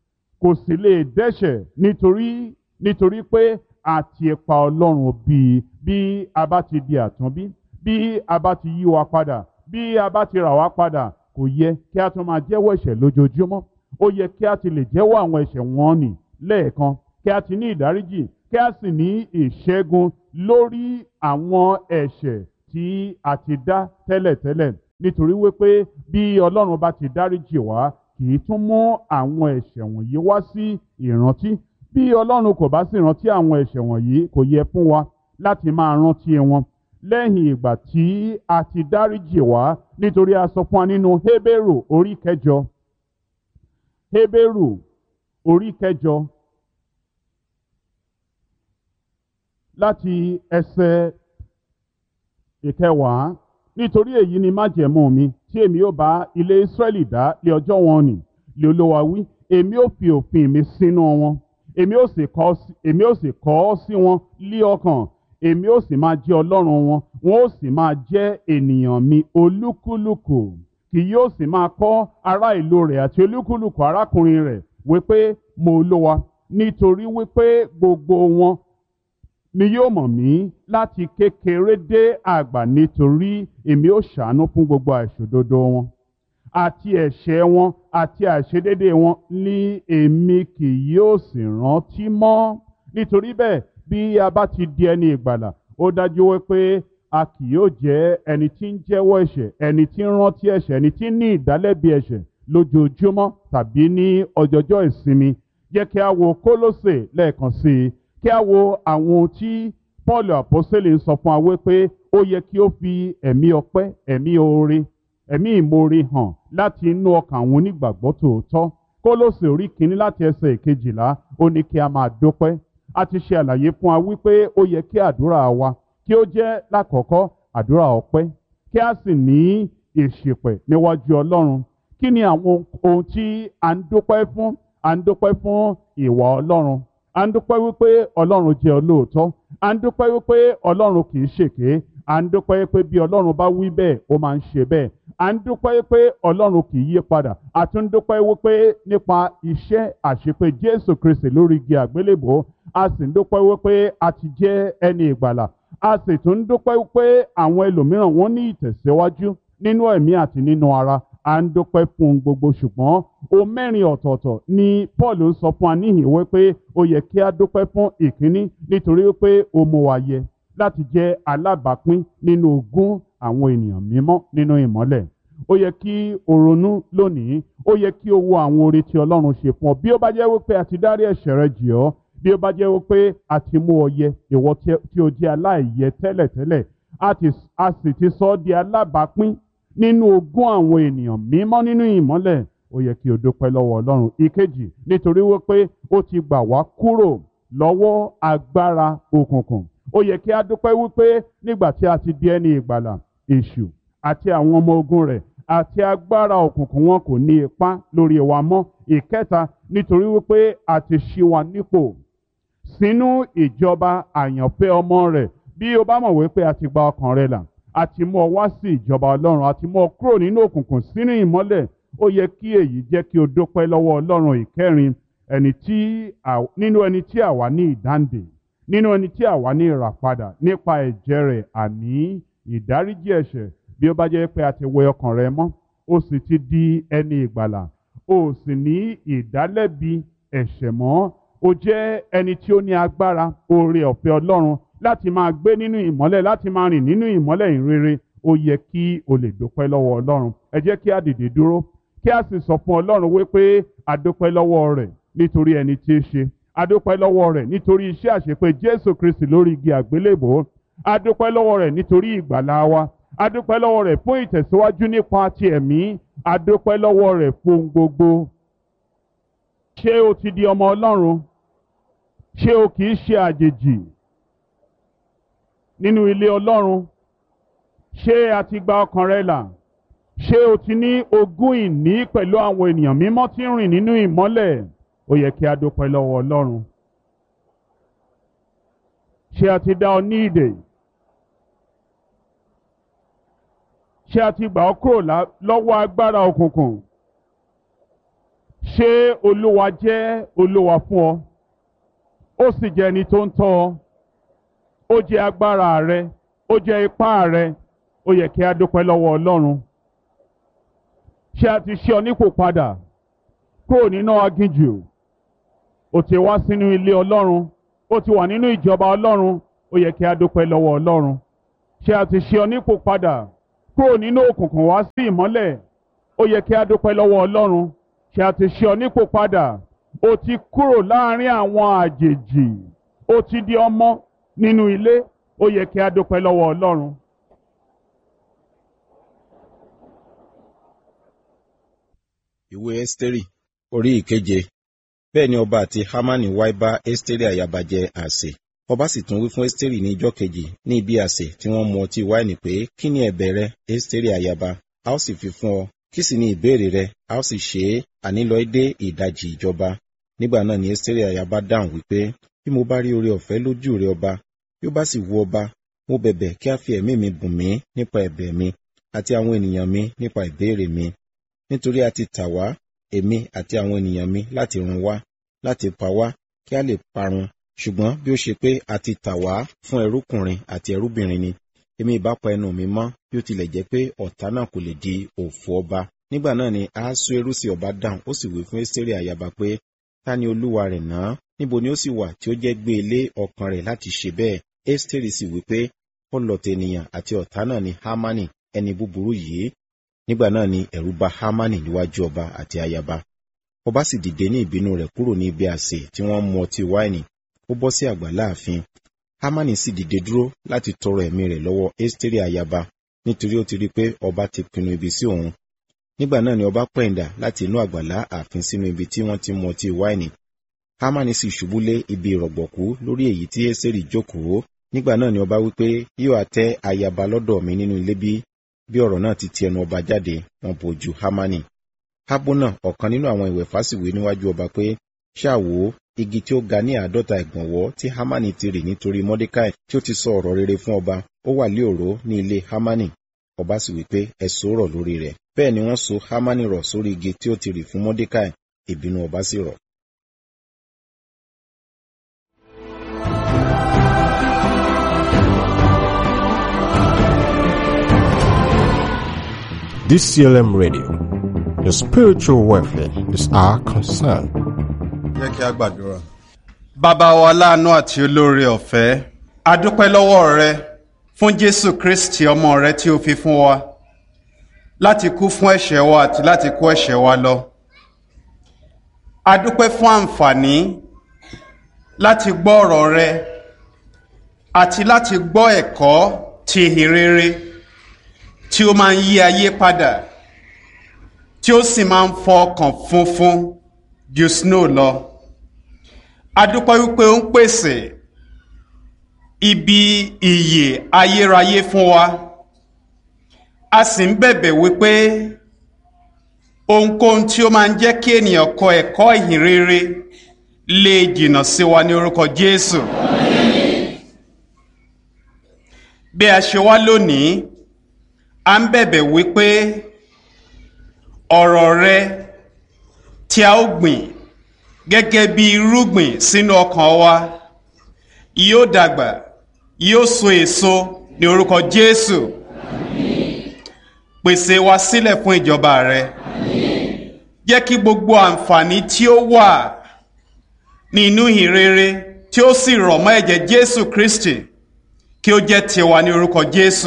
Kò sì lè dẹ́ṣẹ̀ nítorí nítorí pé a ti pa Ọlọ́run bí. Bí a bá ti di àtúnbí, bí a bá ti yí wa padà, bí a bá ti rà wá padà, kò yẹ kí a tún máa jẹ́wọ́ ẹ̀ṣẹ̀ lójoojúmọ́. Ó yẹ kí a ti lè jẹ́wọ́ àwọn ẹ̀ṣẹ̀ wọn nì lẹ́ẹ̀kan, kí a ti ní ìdáríjì, kí a sì ní ìṣẹ́gun lórí àwọn ẹ̀ṣẹ̀ tí a ti dá tẹ́lẹ̀tẹ́lẹ̀ nítorí wípé bí Ọlọ́run bá ti dáríjì wá kì í tún mú àwọn ẹ̀ṣẹ̀ wọ̀nyí wá sí ìrántí bí Ọlọ́run kò bá sì rántí àwọn ẹ̀ṣẹ̀ wọ̀nyí kò yẹ fún wa láti máa rántí wọn lẹ́yìn ìgbà tí a ti dáríjì wá nítorí a sọ fún wa nínú Hébérù orí kẹjọ Hébérù orí kẹjọ láti ẹsẹ̀ ìkẹwàá nítorí èyí ni májẹ̀mú mi tí èmi ó bá ilé Ísírẹ́lì dá lé ọjọ́ wọn nì lé Olúwa wí èmi ó fi òfin mi sínú wọn èmi ó sì kọ èmi ó sì kọ ọ́ sí wọn lí ọkàn èmi ó sì máa jẹ́ Ọlọ́run wọn wọn ó sì máa jẹ́ ènìyàn mi olúkúlùkù kì yóò sì máa kọ́ ará ìlú rẹ̀ àti olúkúlùkù arákùnrin rẹ̀ wípé mo Olúwa nítorí wípé gbogbo wọn ni yóò mọ̀ mí láti kékeré dé àgbà nítorí èmi ó ṣàánú fún gbogbo àìṣòdodo wọn àti ẹ̀ṣẹ̀ wọn àti àìṣedédé wọn ní èmi kì yóò sì rántí mọ́ nítorí bẹ́ẹ̀ bí a bá ti di ẹni ìgbàlà ó dájú wípé a kì yóò jẹ́ ẹni tí ń jẹ́wọ́ ẹ̀ṣẹ̀ ẹni tí ń rántí ẹ̀ṣẹ̀ ẹni tí ń ní ìdálẹ́bi ẹ̀ṣẹ̀ lójoojúmọ́ tàbí ní ọjọ́jọ́ ìsinmi jẹ́ kí a wo Kólósè lẹ́ẹ̀kan sí i kí a wo àwọn ohun tí Paul àpọ́sítélì ń sọ fún wa wípé ó yẹ kí ó fi ẹ̀mí ọpẹ́ ẹ̀mí oore ẹ̀mí ìmoore hàn láti inú ọkàn àwọn onígbàgbọ́ tòótọ́ Kólósè orí kìíní láti ẹsẹ̀ ìkejìlá ó ní kí a máa dúpẹ́ a ti ṣe àlàyé fún wa wípé ó yẹ kí àdúrà wa kí ó jẹ́ lákọ̀ọ́kọ́ àdúrà ọpẹ́ kí a sì ní ìṣìpẹ̀ níwájú Ọlọ́run kí ni àwọn ohun tí a ń dúpẹ́ fún a ń dúpẹ́ fún ìwà Ọlọ́run a ń dúpẹ́ wípé Ọlọ́run jẹ́ olóòótọ́ a ń dúpẹ́ wípé Ọlọ́run kì í ṣèké à ń dúpẹ́ wípé bí Ọlọ́run bá wí bẹ́ẹ̀ ó máa ń ṣe bẹ́ẹ̀ à ń dúpẹ́ wípé Ọlọ́run kì í yí padà a tún ń dúpẹ́ wípé nípa iṣẹ́ àṣepé Jésù Kristi lórí igi àgbélébò a sì ń dúpẹ́ wípé a ti jẹ́ ẹni ìgbàlà a sì tún ń dúpẹ́ wípé àwọn ẹlòmíràn wọ́n ní ìtẹ̀síwájú nínú ẹ̀mí àti nínú ara à ń dúpẹ́ fún un gbogbo ṣùgbọ́n o mẹ́rin ọ̀tọ̀ọ̀tọ̀ ni Paul ń sọ fún wa níhìn wípé ó yẹ kí a dúpẹ́ fún ìkíní nítorí wípé ó mú wa yẹ láti jẹ́ alábàápín nínú ogún àwọn ènìyàn mímọ́ nínú ìmọ́lẹ̀ ó yẹ kí o ronú lónìí ó yẹ kí o wo àwọn oore tí Ọlọ́run ṣe fún ọ bí ó bá jẹ́ wípé a ti dárí ẹ̀ṣẹ̀ rẹ jì ọ́ bí ó bá jẹ́ wípé a ti mú ọ yẹ ìwọ tí o jẹ́ aláìyẹ tẹ́lẹ̀tẹ́lẹ̀ a sì ti sọ ọ́ di alábàápín nínú ogún àwọn ènìyàn mímọ́ nínú ìmọ́lẹ̀ ó yẹ kí o dúpẹ́ lọ́wọ́ Ọlọ́run ìkejì nítorí wípé ó ti gbà wá kúrò lọ́wọ́ agbára òkùnkùn ó yẹ kí a dúpẹ́ wípé nígbà tí a ti di ẹni ìgbàlà èṣù àti àwọn ọmọ ogun rẹ̀ àti agbára òkùnkùn wọn kò ní ipá lórí wa mọ́ ìkẹta nítorí wípé a ti ṣí wa nípò sínú ìjọba àyànfẹ́ ọmọ rẹ̀ bí o bá mọ̀ wípé a ti gba ọkàn rẹ là a ti mú ọ wá sí ìjọba Ọlọ́run a ti mú ọ kúrò nínú òkùnkùn sínú ìmọ́lẹ̀ ó yẹ kí èyí jẹ́ kí o dúpẹ́ lọ́wọ́ Ọlọ́run ìkẹrin ẹni tí nínú ẹni tí àwa ní ìdáǹdè nínú ẹni tí àwa ní ìràpadà nípa ẹ̀jẹ̀ rẹ̀ àní ìdáríjì ẹ̀ṣẹ̀ bí ó bá jẹ́ pé a ti wẹ ọkàn rẹ mọ́ ó sì ti di ẹni ìgbàlà ó sì ní ìdálẹ́bi ẹ̀ṣẹ̀ mọ́ ó jẹ́ ẹni tí ó ní agbára oore ọ̀fẹ́ Ọlọ́run láti máa gbé nínú ìmọ́lẹ̀ láti máa rìn nínú ìmọ́lẹ̀ ìrere ó yẹ kí o lè dúpẹ́ lọ́wọ́ Ọlọ́run ẹ jẹ́ kí a dìde dúró kí a sì sọ fún Ọlọ́run wípé a dúpẹ́ lọ́wọ́ rẹ̀ nítorí ẹni tí í ṣe a dúpẹ́ lọ́wọ́ rẹ̀ nítorí iṣẹ́ àṣepé Jésù Kristi lórí igi àgbélébò a dúpẹ́ lọ́wọ́ rẹ̀ nítorí ìgbàlà wa a dúpẹ́ lọ́wọ́ rẹ̀ fún ìtẹ̀síwájú nípa ti ẹ̀mí a dúpẹ́ lọ́wọ́ rẹ̀ fún gbogbo. ṣé o ti di ọmọ Ọlọ́run ṣé o kì í ṣe àjèjì nínú ilé Ọlọ́run ṣé a ti gba ọkàn rẹ là ṣé o ti ní ogún ìní pẹ̀lú àwọn ènìyàn mímọ́ tí ń rìn nínú ìmọ́lẹ̀ ó yẹ kí a dúpẹ́ lọ́wọ́ Ọlọ́run ṣé a ti dá ọ ní ìdè ṣé a ti gbà ọ́ kúrò lọ́wọ́ agbára òkùnkùn ṣé Olúwa jẹ́ Olúwa fún ọ ó sì jẹ́ ẹni tó ń tọ́ ọ ó jẹ́ agbára rẹ ó jẹ́ ipá rẹ ó yẹ kí a dúpẹ́ lọ́wọ́ Ọlọ́run ṣé a ti ṣe ọ nípò padà kúrò nínú aginjù ó ti wá sínú ilé Ọlọ́run ó ti wà nínú ìjọba Ọlọ́run, ó yẹ kí a dúpẹ́ lọ́wọ́ Ọlọ́run. Ṣé a ti ṣe ọ nípò padà kúrò nínú òkùnkùn wá sí ìmọ́lẹ̀? Ó yẹ kí a dúpẹ́ lọ́wọ́ Ọlọ́run. Ṣé a ti ṣe ọ nípò padà? Ó ti kúrò láàrin àwọn àjèjì, ó ti di ọmọ nínú ilé. Ó yẹ kí a dúpẹ́ lọ́wọ́ Ọlọ́run. Ìwé Ẹ́sítérì orí ìkeje. Bẹ́ẹ̀ ni ọba àti Hámánì wá bá Ẹ́sítérì ayaba jẹ àsè. Ọba sì tún wí fún Ẹ́sítérì ní ijọ́ kejì ní ibi àsè tí wọ́n mu ọtí wáìnì pé, kí ni ẹ̀bẹ̀ rẹ, Ẹ́sítérì ayaba? A ó sì fi fún ọ. Kí sì ni ìbéèrè rẹ? A ó sì ṣe é, àní lọ dé ìdajì ìjọba. Nígbà náà ni Ẹ́sítérì ayaba dáhùn wípé, bí mo bá rí oore ọ̀fẹ́ lójú rẹ ọba, bí ó bá sì wù ọba, mo bẹ̀bẹ̀ kí a fi ẹ̀mí mi bùn mí nípa ẹ̀bẹ̀ mi, àti àwọn ènìyàn mi nípa ìbéèrè mi. Nítorí a ti tà wá, èmi àti àwọn ènìyàn mi, láti run wá, láti pa wá, kí a lè parun. Ṣùgbọ́n bí ó ṣe pé a ti tà wá fún ẹrúkùnrin àti ẹrúbìnrin ni, èmi ìbá pa ẹnu mi mọ́, bí ó tilẹ̀ jẹ́ pé ọ̀tá náà kò lè di òfò ọba. Nígbà náà ni Ahasuérusi ọba dáhùn, ó sì wí fún Ẹ́sítérì ayaba pé, ta ni olúwa rẹ̀ náà? Níbo ni ó sì wà tí ó jẹ́ gbé ilé ọkàn rẹ̀ láti ṣe bẹ́ẹ̀? Ẹ́sítérì sì wí pé, ọlọ̀tẹ̀ ènìyàn àti ọ̀tá náà ni Hámánì, ẹni búburú yìí. Nígbà náà ni ẹ̀rù bà Hámánì níwájú ọba àti ayaba. Ọba sì dìde ní ìbínú rẹ̀ kúrò ní ibi àsè tí wọ́n mu ọtí wáìnì, ó bọ́ sí àgbàlá ààfin. Hámánì sì dìde dúró láti tọrọ ẹ̀mí rẹ̀ lọ́wọ́ Ẹ́sítérì ayaba, nítorí ó ti rí pé ọba ti pinnu ibi sí òun. Nígbà náà ni ọba pẹ̀yìndà láti inú àgbàlá ààfin sínú ibi tí wọ́n ti mu ọtí wáìnì. Hámánì sì ṣubú lé ibi ìrọ̀gbọ̀kú lórí èyí tí Ẹ́sítérì jókòó. Nígbà náà ni ọba wípé, yóò àtẹ́ ayaba lọ́dọ̀ mi nínú ilé bí? Bí ọ̀rọ̀ náà ti ti ẹnu ọba jáde, wọ́n bojú Hámánì. Hábónà, ọ̀kan nínú àwọn ìwẹ̀fà sì wí níwájú ọba pé, ṣáà wò ó, igi tí ó ga ní àádọ́ta ìgbọ̀nwọ́ tí Hámánì ti rì nítorí Mọ́dékáì tí ó ti sọ ọ̀rọ̀ rere fún ọba, ó wà lé òró ní ilé Hámánì. Ọba sì wí pé, ẹ so rọ̀ lórí rẹ̀. Bẹ́ẹ̀ ni wọ́n so Hámánì rọ̀ sórí igi tí ó ti rì fún Mọ́dékáì. Ìbínú ọba sì rọ̀. D C L M Radio, your spiritual welfare is our concern. Jẹ́ kí a gbàdúrà. Bàbá wa láàánú àti olóore ọ̀fẹ́, a dúpẹ́ lọ́wọ́ rẹ fún Jésù Kristi ọmọ rẹ tí o fi fún wa láti kú fún ẹ̀ṣẹ̀ wa àti láti kó ẹ̀ṣẹ̀ wa lọ. A dúpẹ́ fún àǹfààní láti gbọ́ ọ̀rọ̀ rẹ àti láti gbọ́ ẹ̀kọ́ ti ìhìn rere tí ó máa ń yí ayé padà, tí ó sì máa ń fọ ọkàn funfun ju snow lọ. A dúpẹ́ wípé ó ń pèsè ibi ìyè ayérayé fún wa. A sì ń bẹ̀bẹ̀ wípé ohunkóhun tí ó máa ń jẹ́ kí ènìyàn kọ ẹ̀kọ́ ìhìn rere lè jìnnà sí wa ní orúkọ Jésù. Bí a ṣe wá lónìí, a ń bẹ̀bẹ̀ wípé ọ̀rọ̀ rẹ tí a ó gbìn gẹ́gẹ́ bí irúgbìn sínú ọkàn wa yóò dàgbà, yóò so èso ní orúkọ Jésù. Pèsè wa sílẹ̀ fún ìjọba rẹ. Jẹ́ kí gbogbo àǹfààní tí ó wà nínú ìhìn rere tí ó sì rọ̀ mọ́ ẹ̀jẹ̀ Jésù Kristi kí ó jẹ́ tiwa ní orúkọ Jésù.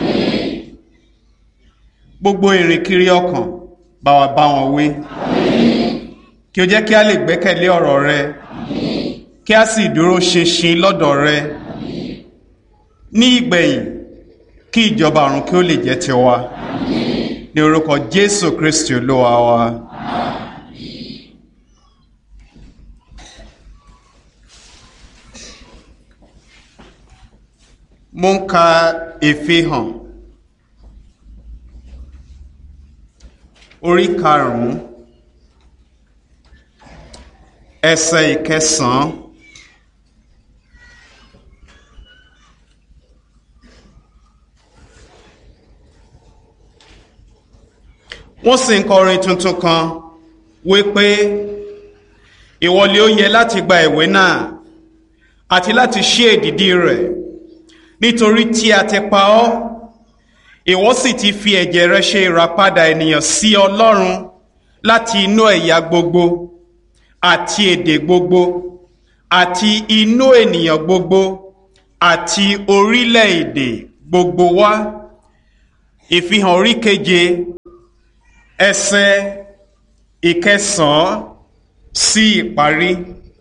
Gbogbo ìrìnkiri ọkàn bá wa bá wọn wí. Kí ó jẹ́ kí a lè gbẹ́kẹ̀lé ọ̀rọ̀ rẹ, kí a sì dúró ṣinṣin lọ́dọ̀ rẹ. Ní ìgbẹ̀yìn, kí ìjọba ọ̀run kí ó lè jẹ́ tiwa. Ní orúkọ Jésù Kristi Olúwa wa. Mo ń ka ìfihàn orí karùn-ún ẹsẹ̀ ìkẹsàn-án. Wọ́n sì ń kọrin tuntun kan wípé ìwọlé ó yẹ láti gba ìwé náà àti láti ṣí èdìdì rẹ̀, nítorí tí a ti pa ọ́, ìwọ sì ti fi ẹ̀jẹ̀ rẹ ṣe ìràpadà ènìyàn sí Ọlọ́run láti inú ẹ̀yà gbogbo àti èdè gbogbo àti inú ènìyàn gbogbo àti orílẹ̀-èdè gbogbo wá. Ìfihàn orí keje ẹsẹ̀ ìkẹsàn-án sí ìparí.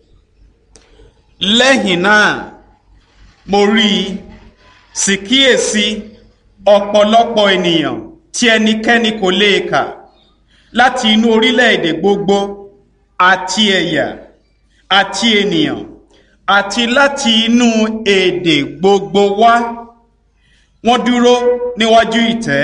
Lẹ́yìn náà mo rí i, sì kíyèsí ọ̀pọ̀lọpọ̀ ènìyàn tí ẹnikẹ́ni kò lè kà, láti inú orílẹ̀-èdè gbogbo àti ẹ̀yà àti ènìyàn àti láti inú èdè gbogbo wá. Wọ́n dúró níwájú ìtẹ́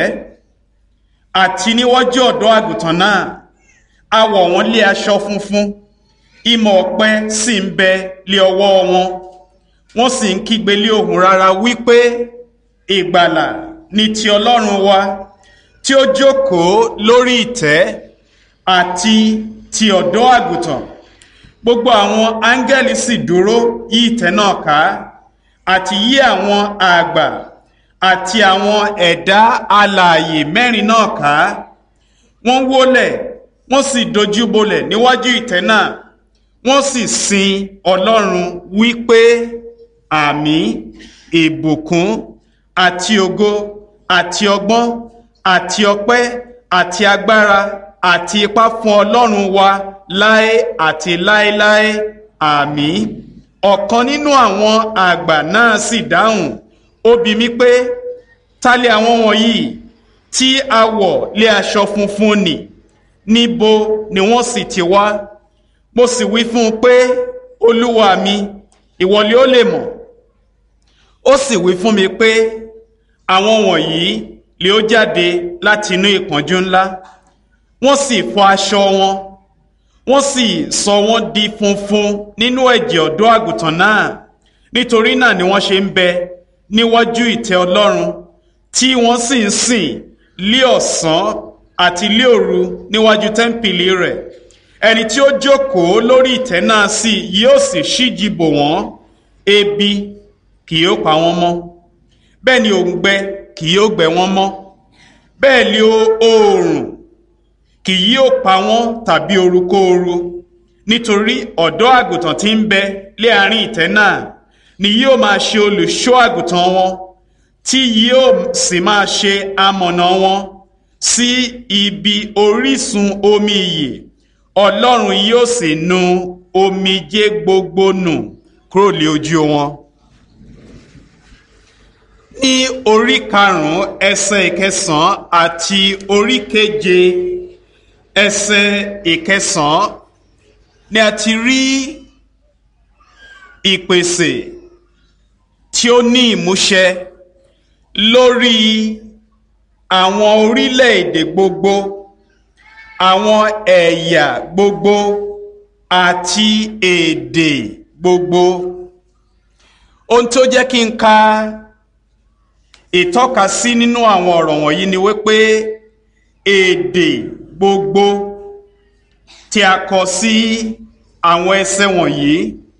àti níwájú ọ̀dọ́ àgùntàn náà. A wọ̀ wọ́n lé aṣọ funfun, ìmọ̀ ọ̀pẹ sì ń bẹ lé ọwọ́ wọn. Wọ́n sì ń kígbe lé ohùn rara wípé, ìgbàlà ni ti Ọlọ́run wa tí ó jókòó lórí ìtẹ́ àti ti ọ̀dọ́ àgùntàn. Gbogbo àwọn áńgẹ́lì sì dúró yí ìtẹ́ náà ká, àti yí àwọn àgbà àti àwọn ẹ̀dá alààyè mẹ́rin náà ká. Wọ́n wólẹ̀, wọ́n sì dojúbolẹ̀ níwájú ìtẹ́ náà, wọ́n sì sin Ọlọ́run wípé, àmín, ìbùkún àti ògo àti ọgbọ́n àti ọpẹ́ àti agbára àti ipá fún Ọlọ́run wa láé àti láéláé, àmín. Ọ̀kan nínú àwọn àgbà náà sì dáhùn, ó bi mí pé, ta lè àwọn wọ̀nyí tí a wọ̀ lé aṣọ funfun nì? Níbo ni wọ́n sì ti wá? Mo sì wí fún un pé, Olúwa mi, ìwọ ni ó lè mọ̀. Ó sì wí fún mi pé, àwọn wọ̀nyí lè ó jáde láti inú ìpọ́njú ńlá. Wọ́n sì fọ aṣọ wọn, wọ́n sì sọ wọ́n di funfun nínú ẹ̀jẹ̀ ọ̀dọ́ àgùntàn náà. Nítorí náà ni wọ́n ṣe ń bẹ níwájú ìtẹ́ Ọlọ́run, tí wọ́n sì ń sìn lí ọ̀sán àti lí òru níwájú tẹ́ḿpìlì rẹ̀. Ẹni tí ó jókòó lórí ìtẹ́ náà sì yóò sì ṣíji bò wọ́n. Ebi kì yóò pa wọ́n mọ́, bẹ́ẹ̀ ni òǹgbẹ kì yóò gbẹ wọ́n mọ́. Bẹ́ẹ̀ ni oòrùn kì yóò pa wọ́n tàbí orukóoru, nítorí ọ̀dọ́ àgùntàn tí ń bẹ lé àárín ìtẹ́ náà ni yóò máa ṣe olùṣọ́ àgùntàn wọn, tí yóò sì máa ṣe amọ̀nà wọn sí ibi orísun omi ìyè. Ọlọ́run yóò sì nu omijé gbogbo nù kúrò lé ojú wọn. Ní orí karùn-ún ẹsẹ̀ ìkẹsàn-án àti orí keje ẹsẹ̀ ìkẹsàn-án ni a ti rí ìpèsè tí ó ní ìmúṣẹ lórí àwọn orílẹ̀-èdè gbogbo, àwọn ẹ̀yà gbogbo àti èdè gbogbo. Ohun tó jẹ́ kí n ka ìtọ́ka sí nínú àwọn ọ̀rọ̀ wọ̀nyí ni wípé èdè gbogbo tí a kọ sí àwọn ẹsẹ̀ wọ̀nyí.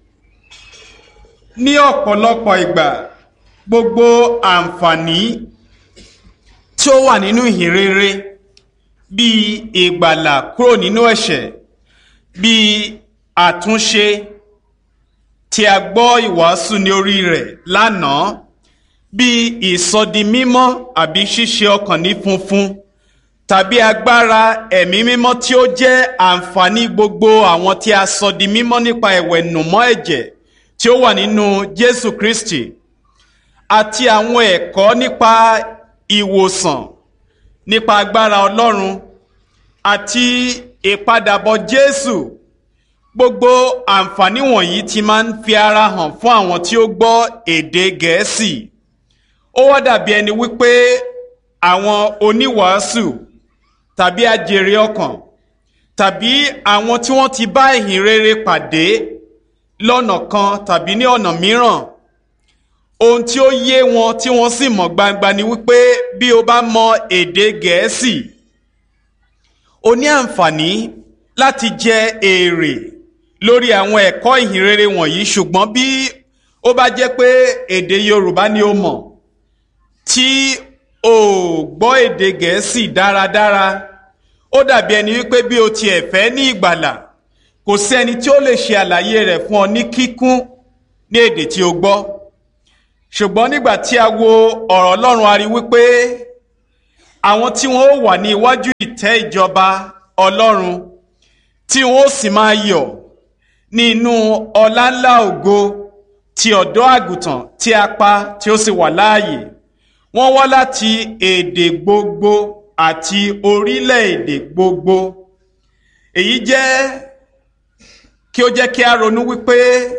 Ní ọ̀pọ̀lọpọ̀ ìgbà, gbogbo àǹfààní tí ó wà nínú ìhìnrere, bíi ìgbàlà kúrò nínú ẹ̀ṣẹ̀, bíi àtúnṣe tí a gbọ́ ìwàásù ní orí rẹ̀ lánàá, bíi ìsọdimímọ́ àbí ṣíṣe ọkàn ní funfun, tàbí agbára ẹ̀mí mímọ́ tí ó jẹ́ àǹfààní gbogbo àwọn tí a sọ di mímọ́ nípa ìwẹ̀nùmọ́ ẹ̀jẹ̀ tí ó wà nínú Jésù Kristi, àti àwọn ẹ̀kọ́ nípa ìwòsàn, nípa agbára Ọlọ́run àti ìpadàbọ̀ Jésù. Gbogbo àǹfààní wọ̀nyí ti máa ń fi ara hàn fún àwọn tí ó gbọ́ èdè Gẹ̀ẹ́sì. Ó wá dàbí ẹni wípé àwọn oníwàásù tàbí ajèrè ọkàn tàbí àwọn tí wọ́n ti bá ìhìn rere pàdé lọ́nà kan tàbí ní ọ̀nà mìíràn, ohun tí ó yé wọn tí wọ́n sì mọ̀ gbangba ni wípé bí o bá mọ èdè Gẹ̀ẹ́sì, o ní àǹfààní láti jẹ èrè lórí àwọn ẹ̀kọ́ ìhìn rere wọ̀nyí. Ṣùgbọ́n bí ó bá jẹ́ pé èdè Yorùbá ni o mọ̀ tí o gbọ́ èdè Gẹ̀ẹ́sì dáradára, ó dàbí ẹni wípé bí o tiẹ̀ fẹ́ ní ìgbàlà, kò sí ẹni tí ó lè ṣe àlàyé rẹ̀ fún ọ ní kíkún ní èdè tí o gbọ́. Ṣùgbọ́n nígbà tí a wo ọ̀rọ̀ Ọlọ́run a rí wípé àwọn tí wọ́n ó wà ní iwájú ìtẹ́ ìjọba Ọlọ́run tí wọ́n ó sì máa yọ̀ nínú ọlá ńlá ògo ti ọ̀dọ́ àgùntàn tí a pa tí ó sì wà láàyè, wọ́n wá láti èdè gbogbo àti orílẹ̀-èdè gbogbo. Èyí jẹ́ kí ó jẹ́ kí a ronú wípé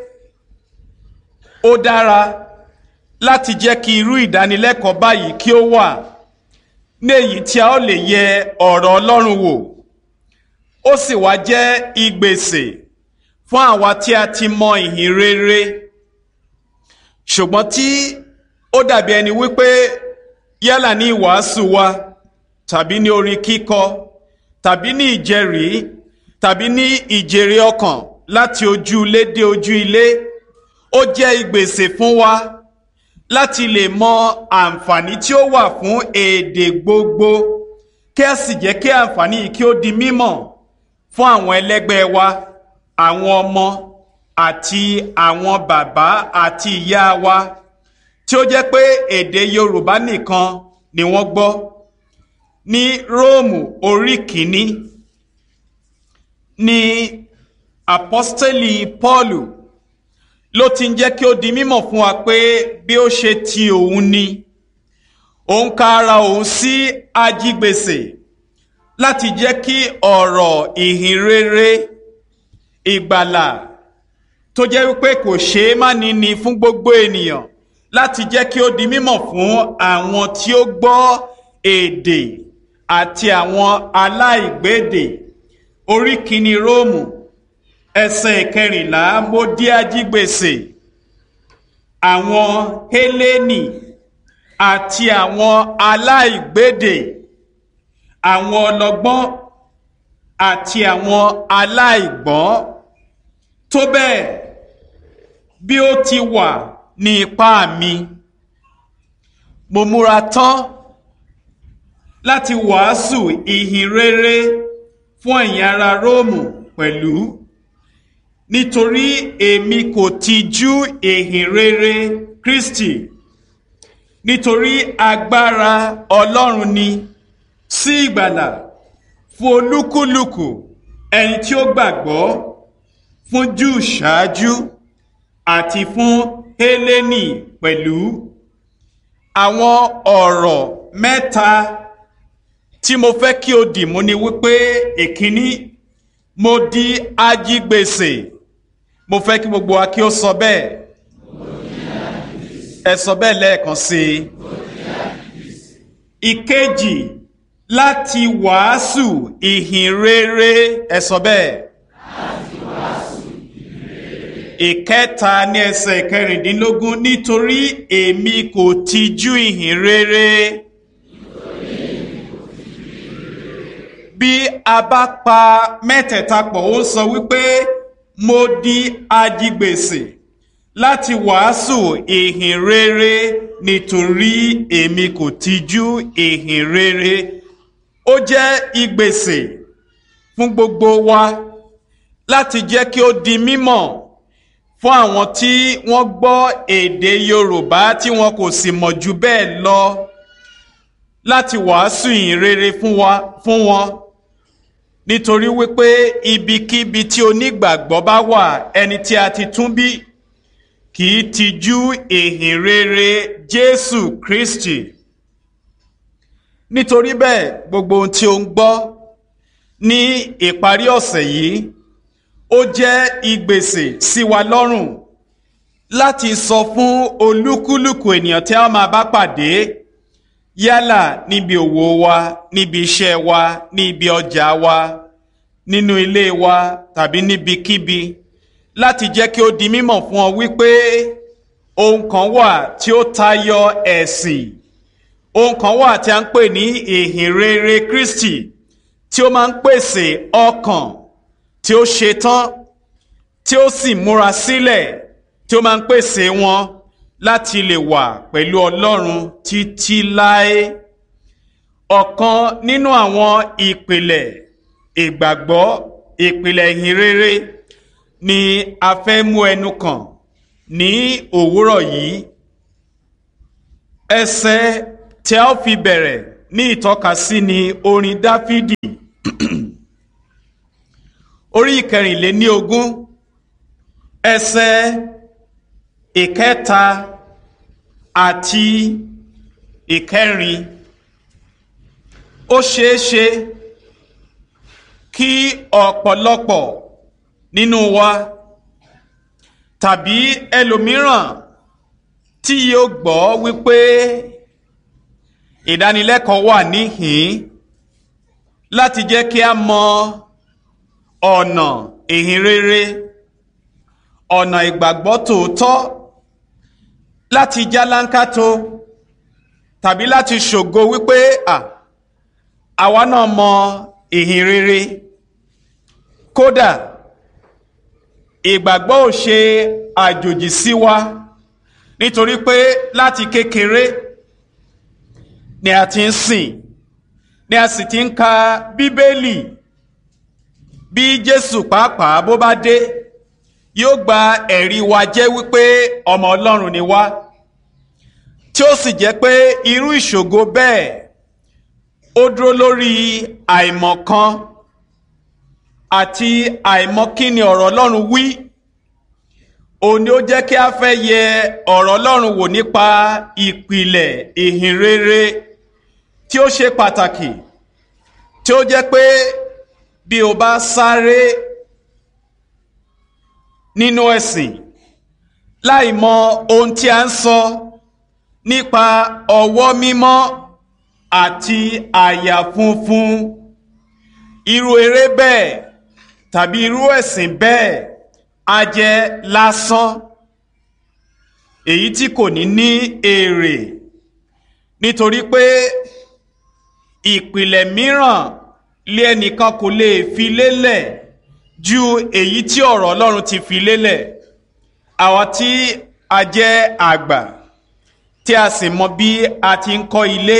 ó dára láti jẹ́ kí irú ìdánilẹ́kọ̀ọ́ báyìí kí ó wà ní èyí tí a ó lè yẹ ọ̀rọ̀ Ọlọ́run wò. Ó sì wá jẹ́ ìgbésè fún àwa tí a ti mọ ìhìn rere ṣùgbọ́n tí ó dàbí ẹni wípé yálà ní ìwàásù wa tàbí ní orin kíkọ tàbí ní ìjẹ́rìí tàbí ní ìjèrè ọkàn láti ojú ilé dé ojú ilé, ó jẹ́ ìgbésè fún wa láti lè mọ àǹfààní tí ó wà fún èdè gbogbo, kí a sì jẹ́ kí àǹfààní yìí kí ó di mímọ̀ fún àwọn ẹlẹ́gbẹ́ wa, àwọn ọmọ àti àwọn bàbá àti ìyá wa tí ó jẹ́ pé èdè Yorùbá nìkan ni wọ́n gbọ́. Ní Róòmù orí kìíní ni apọ́stélì Pọ́ọ̀lù ló ti ń jẹ́ kí ó di mímọ̀ fún wa pé bí ó ṣe ti òun ni òun ka ara òun sí ajígbèsè láti jẹ́ kí ọ̀rọ̀ ìhìn rere ìgbàlà tó jẹ́ wípé kò ṣeé má ní ni fún gbogbo ènìyàn láti jẹ́ kí ó di mímọ̀ fún àwọn tí ó gbọ́ èdè àti àwọn aláìgbédè. Orí kìíní Róòmù ẹsẹ̀ ìkẹrìnlá, mo di ajígbèsè àwọn Hélénì àti àwọn aláìgbédè, àwọn ọlọ́gbọ́n àti àwọn aláìgbọ́n, tó bẹ́ẹ̀ bí ó ti wà ní ipá mi, mo múra tán láti wàásù ìhìn rere fún ẹ̀yin ará Róòmù pẹ̀lú, nítorí èmi kò tijú ìhìn rere Kristi, nítorí agbára Ọlọ́run ni sí ìgbàlà fún olúkúlùkù ẹni tí ó gbàgbọ́, fún Júù ṣáájú àti fún Hélénì pẹ̀lú. Àwọn ọ̀rọ̀ mẹ́ta tí mo fẹ́ kí o dì mú ni wípé èkíní, mo di ajígbèsè. Mo fẹ́ kí gbogbo wa kí ó sọ bẹ́ẹ̀. Ẹ sọ bẹ́ẹ̀ lẹ́ẹ̀kan sí i. Ìkejì, láti wàásù ìhìn rere. Ẹ sọ bẹ́ẹ̀. Ìkẹta ní ẹsẹ̀ ìkẹrìndínlógún, nítorí èmi kò tijú ìhìn rere. Bí a bá pa mẹ́tẹ̀ẹ̀ta pọ̀, ó sọ wípé mo di ajígbèsè láti wàásù ìhìn rere nítorí èmi kò tijú ìhìn rere. Ó jẹ́ ìgbésè fún gbogbo wa láti jẹ́ kí ó di mímọ̀ fún àwọn tí wọ́n gbọ́ èdè Yorùbá tí wọn kò sì mọ̀ jù bẹ́ẹ̀ lọ, láti wàásù ìhìn rere fún wa fún wọn. Nítorí wípé ibikíbi tí onígbàgbọ́ bá wà, ẹni tí a ti tún bí kì í tijú ìhìn rere Jésù Kristi. Nítorí bẹ́ẹ̀, gbogbo ohun tí ó ń gbọ́ ní ìparí ọ̀sẹ̀ yìí, ó jẹ́ ìgbésè sí wa lọ́rùn láti sọ fún olúkúlùkù ènìyàn tí a máa bá pàdé, yálà níbi òwò wa, níbi iṣẹ́ wa, níbi ọjà wa, nínú ilé wa tàbí níbikíbi, láti jẹ́ kí ó di mímọ̀ fún ọ wípé ohun kan wà tí ó tayọ ẹ̀sìn, ohun kan wà tí a ń pè ní ìhìn rere Kristi, tí ó máa ń pèsè ọkàn tí ó ṣetán, tí ó sì múra sílẹ̀, tí ó máa ń pèsè wọn láti lè wà pẹ̀lú Ọlọ́run títí láé. Ọ̀kan nínú àwọn ìpìlẹ̀ ìgbàgbọ́ ìpìlẹ̀ ìhìn rere ni a fẹ́ mú ẹnu kàn ní òwúrọ̀ yìí. Ẹsẹ̀ tí a ó fi bẹ̀rẹ̀ ní ìtọ́kasí ni orin Dáfídì orí ìkẹrìnléní ogún ẹsẹ̀ ìkẹta àti ìkẹrin. Ó ṣeéṣe kí ọ̀pọ̀lọpọ̀ nínú wa tàbí ẹlòmíràn tí yóò gbọ́ wípé ìdánilẹ́kọ̀ọ́ wà níhìn láti jẹ́ kí a mọ ọ̀nà ìhìn rere, ọ̀nà ìgbàgbọ́ tòótọ́, láti jálánkátó tàbí láti ṣògo wípé à àwa náà mọ ìhìn rere. Kódà ìgbàgbọ́ ò ṣe àjòjì sí wa, nítorí pé láti kékeré ni a ti ń sìn, ni a sì ti ń ka Bíbélì. Bí Jésù pàápàá bó bá dé, yóò gba ẹ̀rí wa jẹ́ wípé ọmọ Ọlọ́run ni wá, tí ó sì jẹ́ pé irú ìṣògo bẹ́ẹ̀ ó dúró lórí àìmọ̀kan àti àìmọ̀kíni ọ̀rọ̀ Ọlọ́run wí. Òun ni ó jẹ́ kí a fẹ́ yẹ ọ̀rọ̀ Ọlọ́run wò nípa ìpìlẹ̀ ìhìn rere tí ó ṣe pàtàkì, tí ó jẹ́ pé bí o bá sáré nínú ẹ̀sìn láì mọ ohun tí a ń sọ nípa ọwọ́ mímọ́ àti àyà funfun, irú eré bẹ́ẹ̀ tàbí irú ẹ̀sìn bẹ́ẹ̀ á jẹ́ lásán, èyí tí kò ní ní èrè, nítorí pé ìpìlẹ̀ mìíràn lé ẹnìkan kò lè fi lélẹ̀ ju èyí tí ọ̀rọ̀ Ọlọ́run ti fi lélẹ̀. Àwa tí a jẹ́ àgbà tí a sì mọ bí a ti ń kọ́ ilé,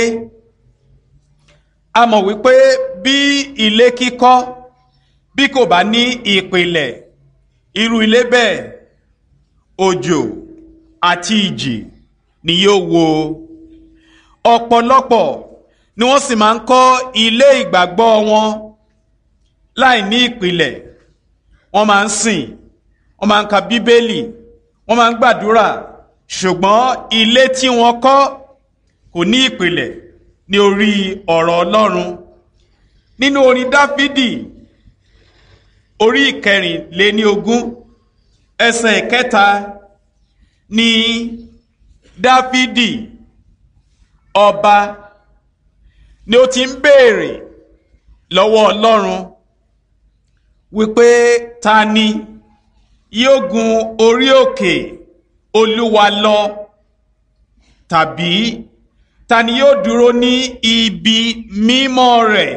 a mọ̀ wípé bí ilé kíkọ́ bí kò bá ní ìpìlẹ̀, irú ilé bẹ́ẹ̀ òjò àti ìjì ni yóò wó. Ọ̀pọ̀lọpọ̀ ni wọ́n sì máa ń kọ́ ilé ìgbàgbọ́ wọn láì ní ìpìlẹ̀. Wọ́n máa ń sìn, wọ́n máa ń ka Bíbélì, wọ́n máa ń gbàdúrà, ṣùgbọ́n ilé tí wọ́n kọ́ kò ní ìpìlẹ̀ ní orí ọ̀rọ̀ Ọlọ́run. Nínú orin Dáfídì orí ìkẹrìnléní ogún ẹsẹ̀ ìkẹta ni Dáfídì ọba ni ó ti ń béèrè lọ́wọ́ Ọlọ́run wípé ta ni yóò gun orí òkè Olúwa lọ, tàbí ta ni yóò dúró ní ibi mímọ́ rẹ̀.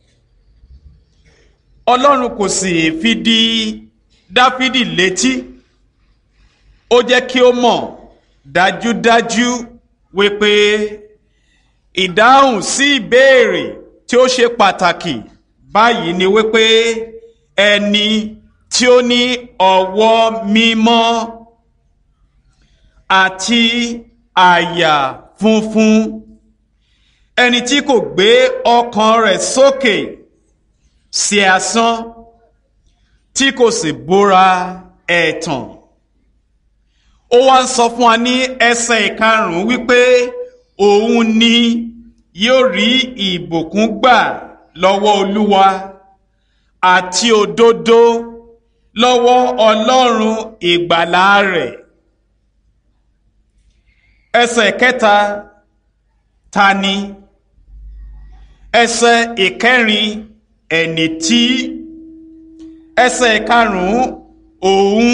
Ọlọ́run kò sì fi di Dáfídì létí, ó jẹ́ kí ó mọ̀ dájúdájú wípé ìdáhùn sí ìbéèrè tí ó ṣe pàtàkì báyìí ni wípé ẹni tí ó ní ọwọ́ mímọ́ àti àyà funfun, ẹni tí kò gbé ọkàn rẹ̀ sókè sí asán, tí kò sì búra ẹ̀tàn. Ó wá ń sọ fún wa ní ẹsẹ̀ ìkarùn-ún wípé òun ni yóò rí ìbùkún gbà lọ́wọ́ Olúwa àti òdodo lọ́wọ́ Ọlọ́run ìgbàlà rẹ̀. Ẹsẹ̀ kẹta, ta ni? Ẹsẹ̀ ìkẹrin, ẹni tí? Ẹsẹ̀ ìkarùn-ún, òun.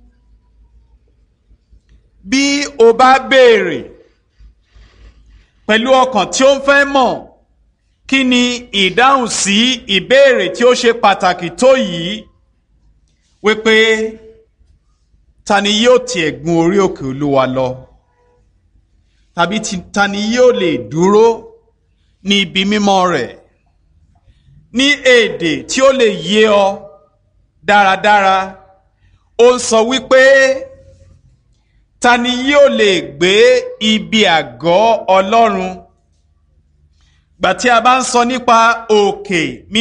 Bí o bá béèrè pẹ̀lú ọkàn tí ó ń fẹ́ mọ̀ kí ni ìdáhùn sí ìbéèrè tí ó ṣe pàtàkì tó yìí, wípé ta ni yóò tiẹ̀ gun orí òkè Olúwa lọ, tàbí ta ni yóò lè dúró ní ibi mímọ́ rẹ̀. Ní èdè tí ó lè yé ọ dáradára ó ń sọ wípé ta ni yóò lè gbé ibi àgọ́ Ọlọ́run gbà tí a bá ń sọ nípa òkè mímọ́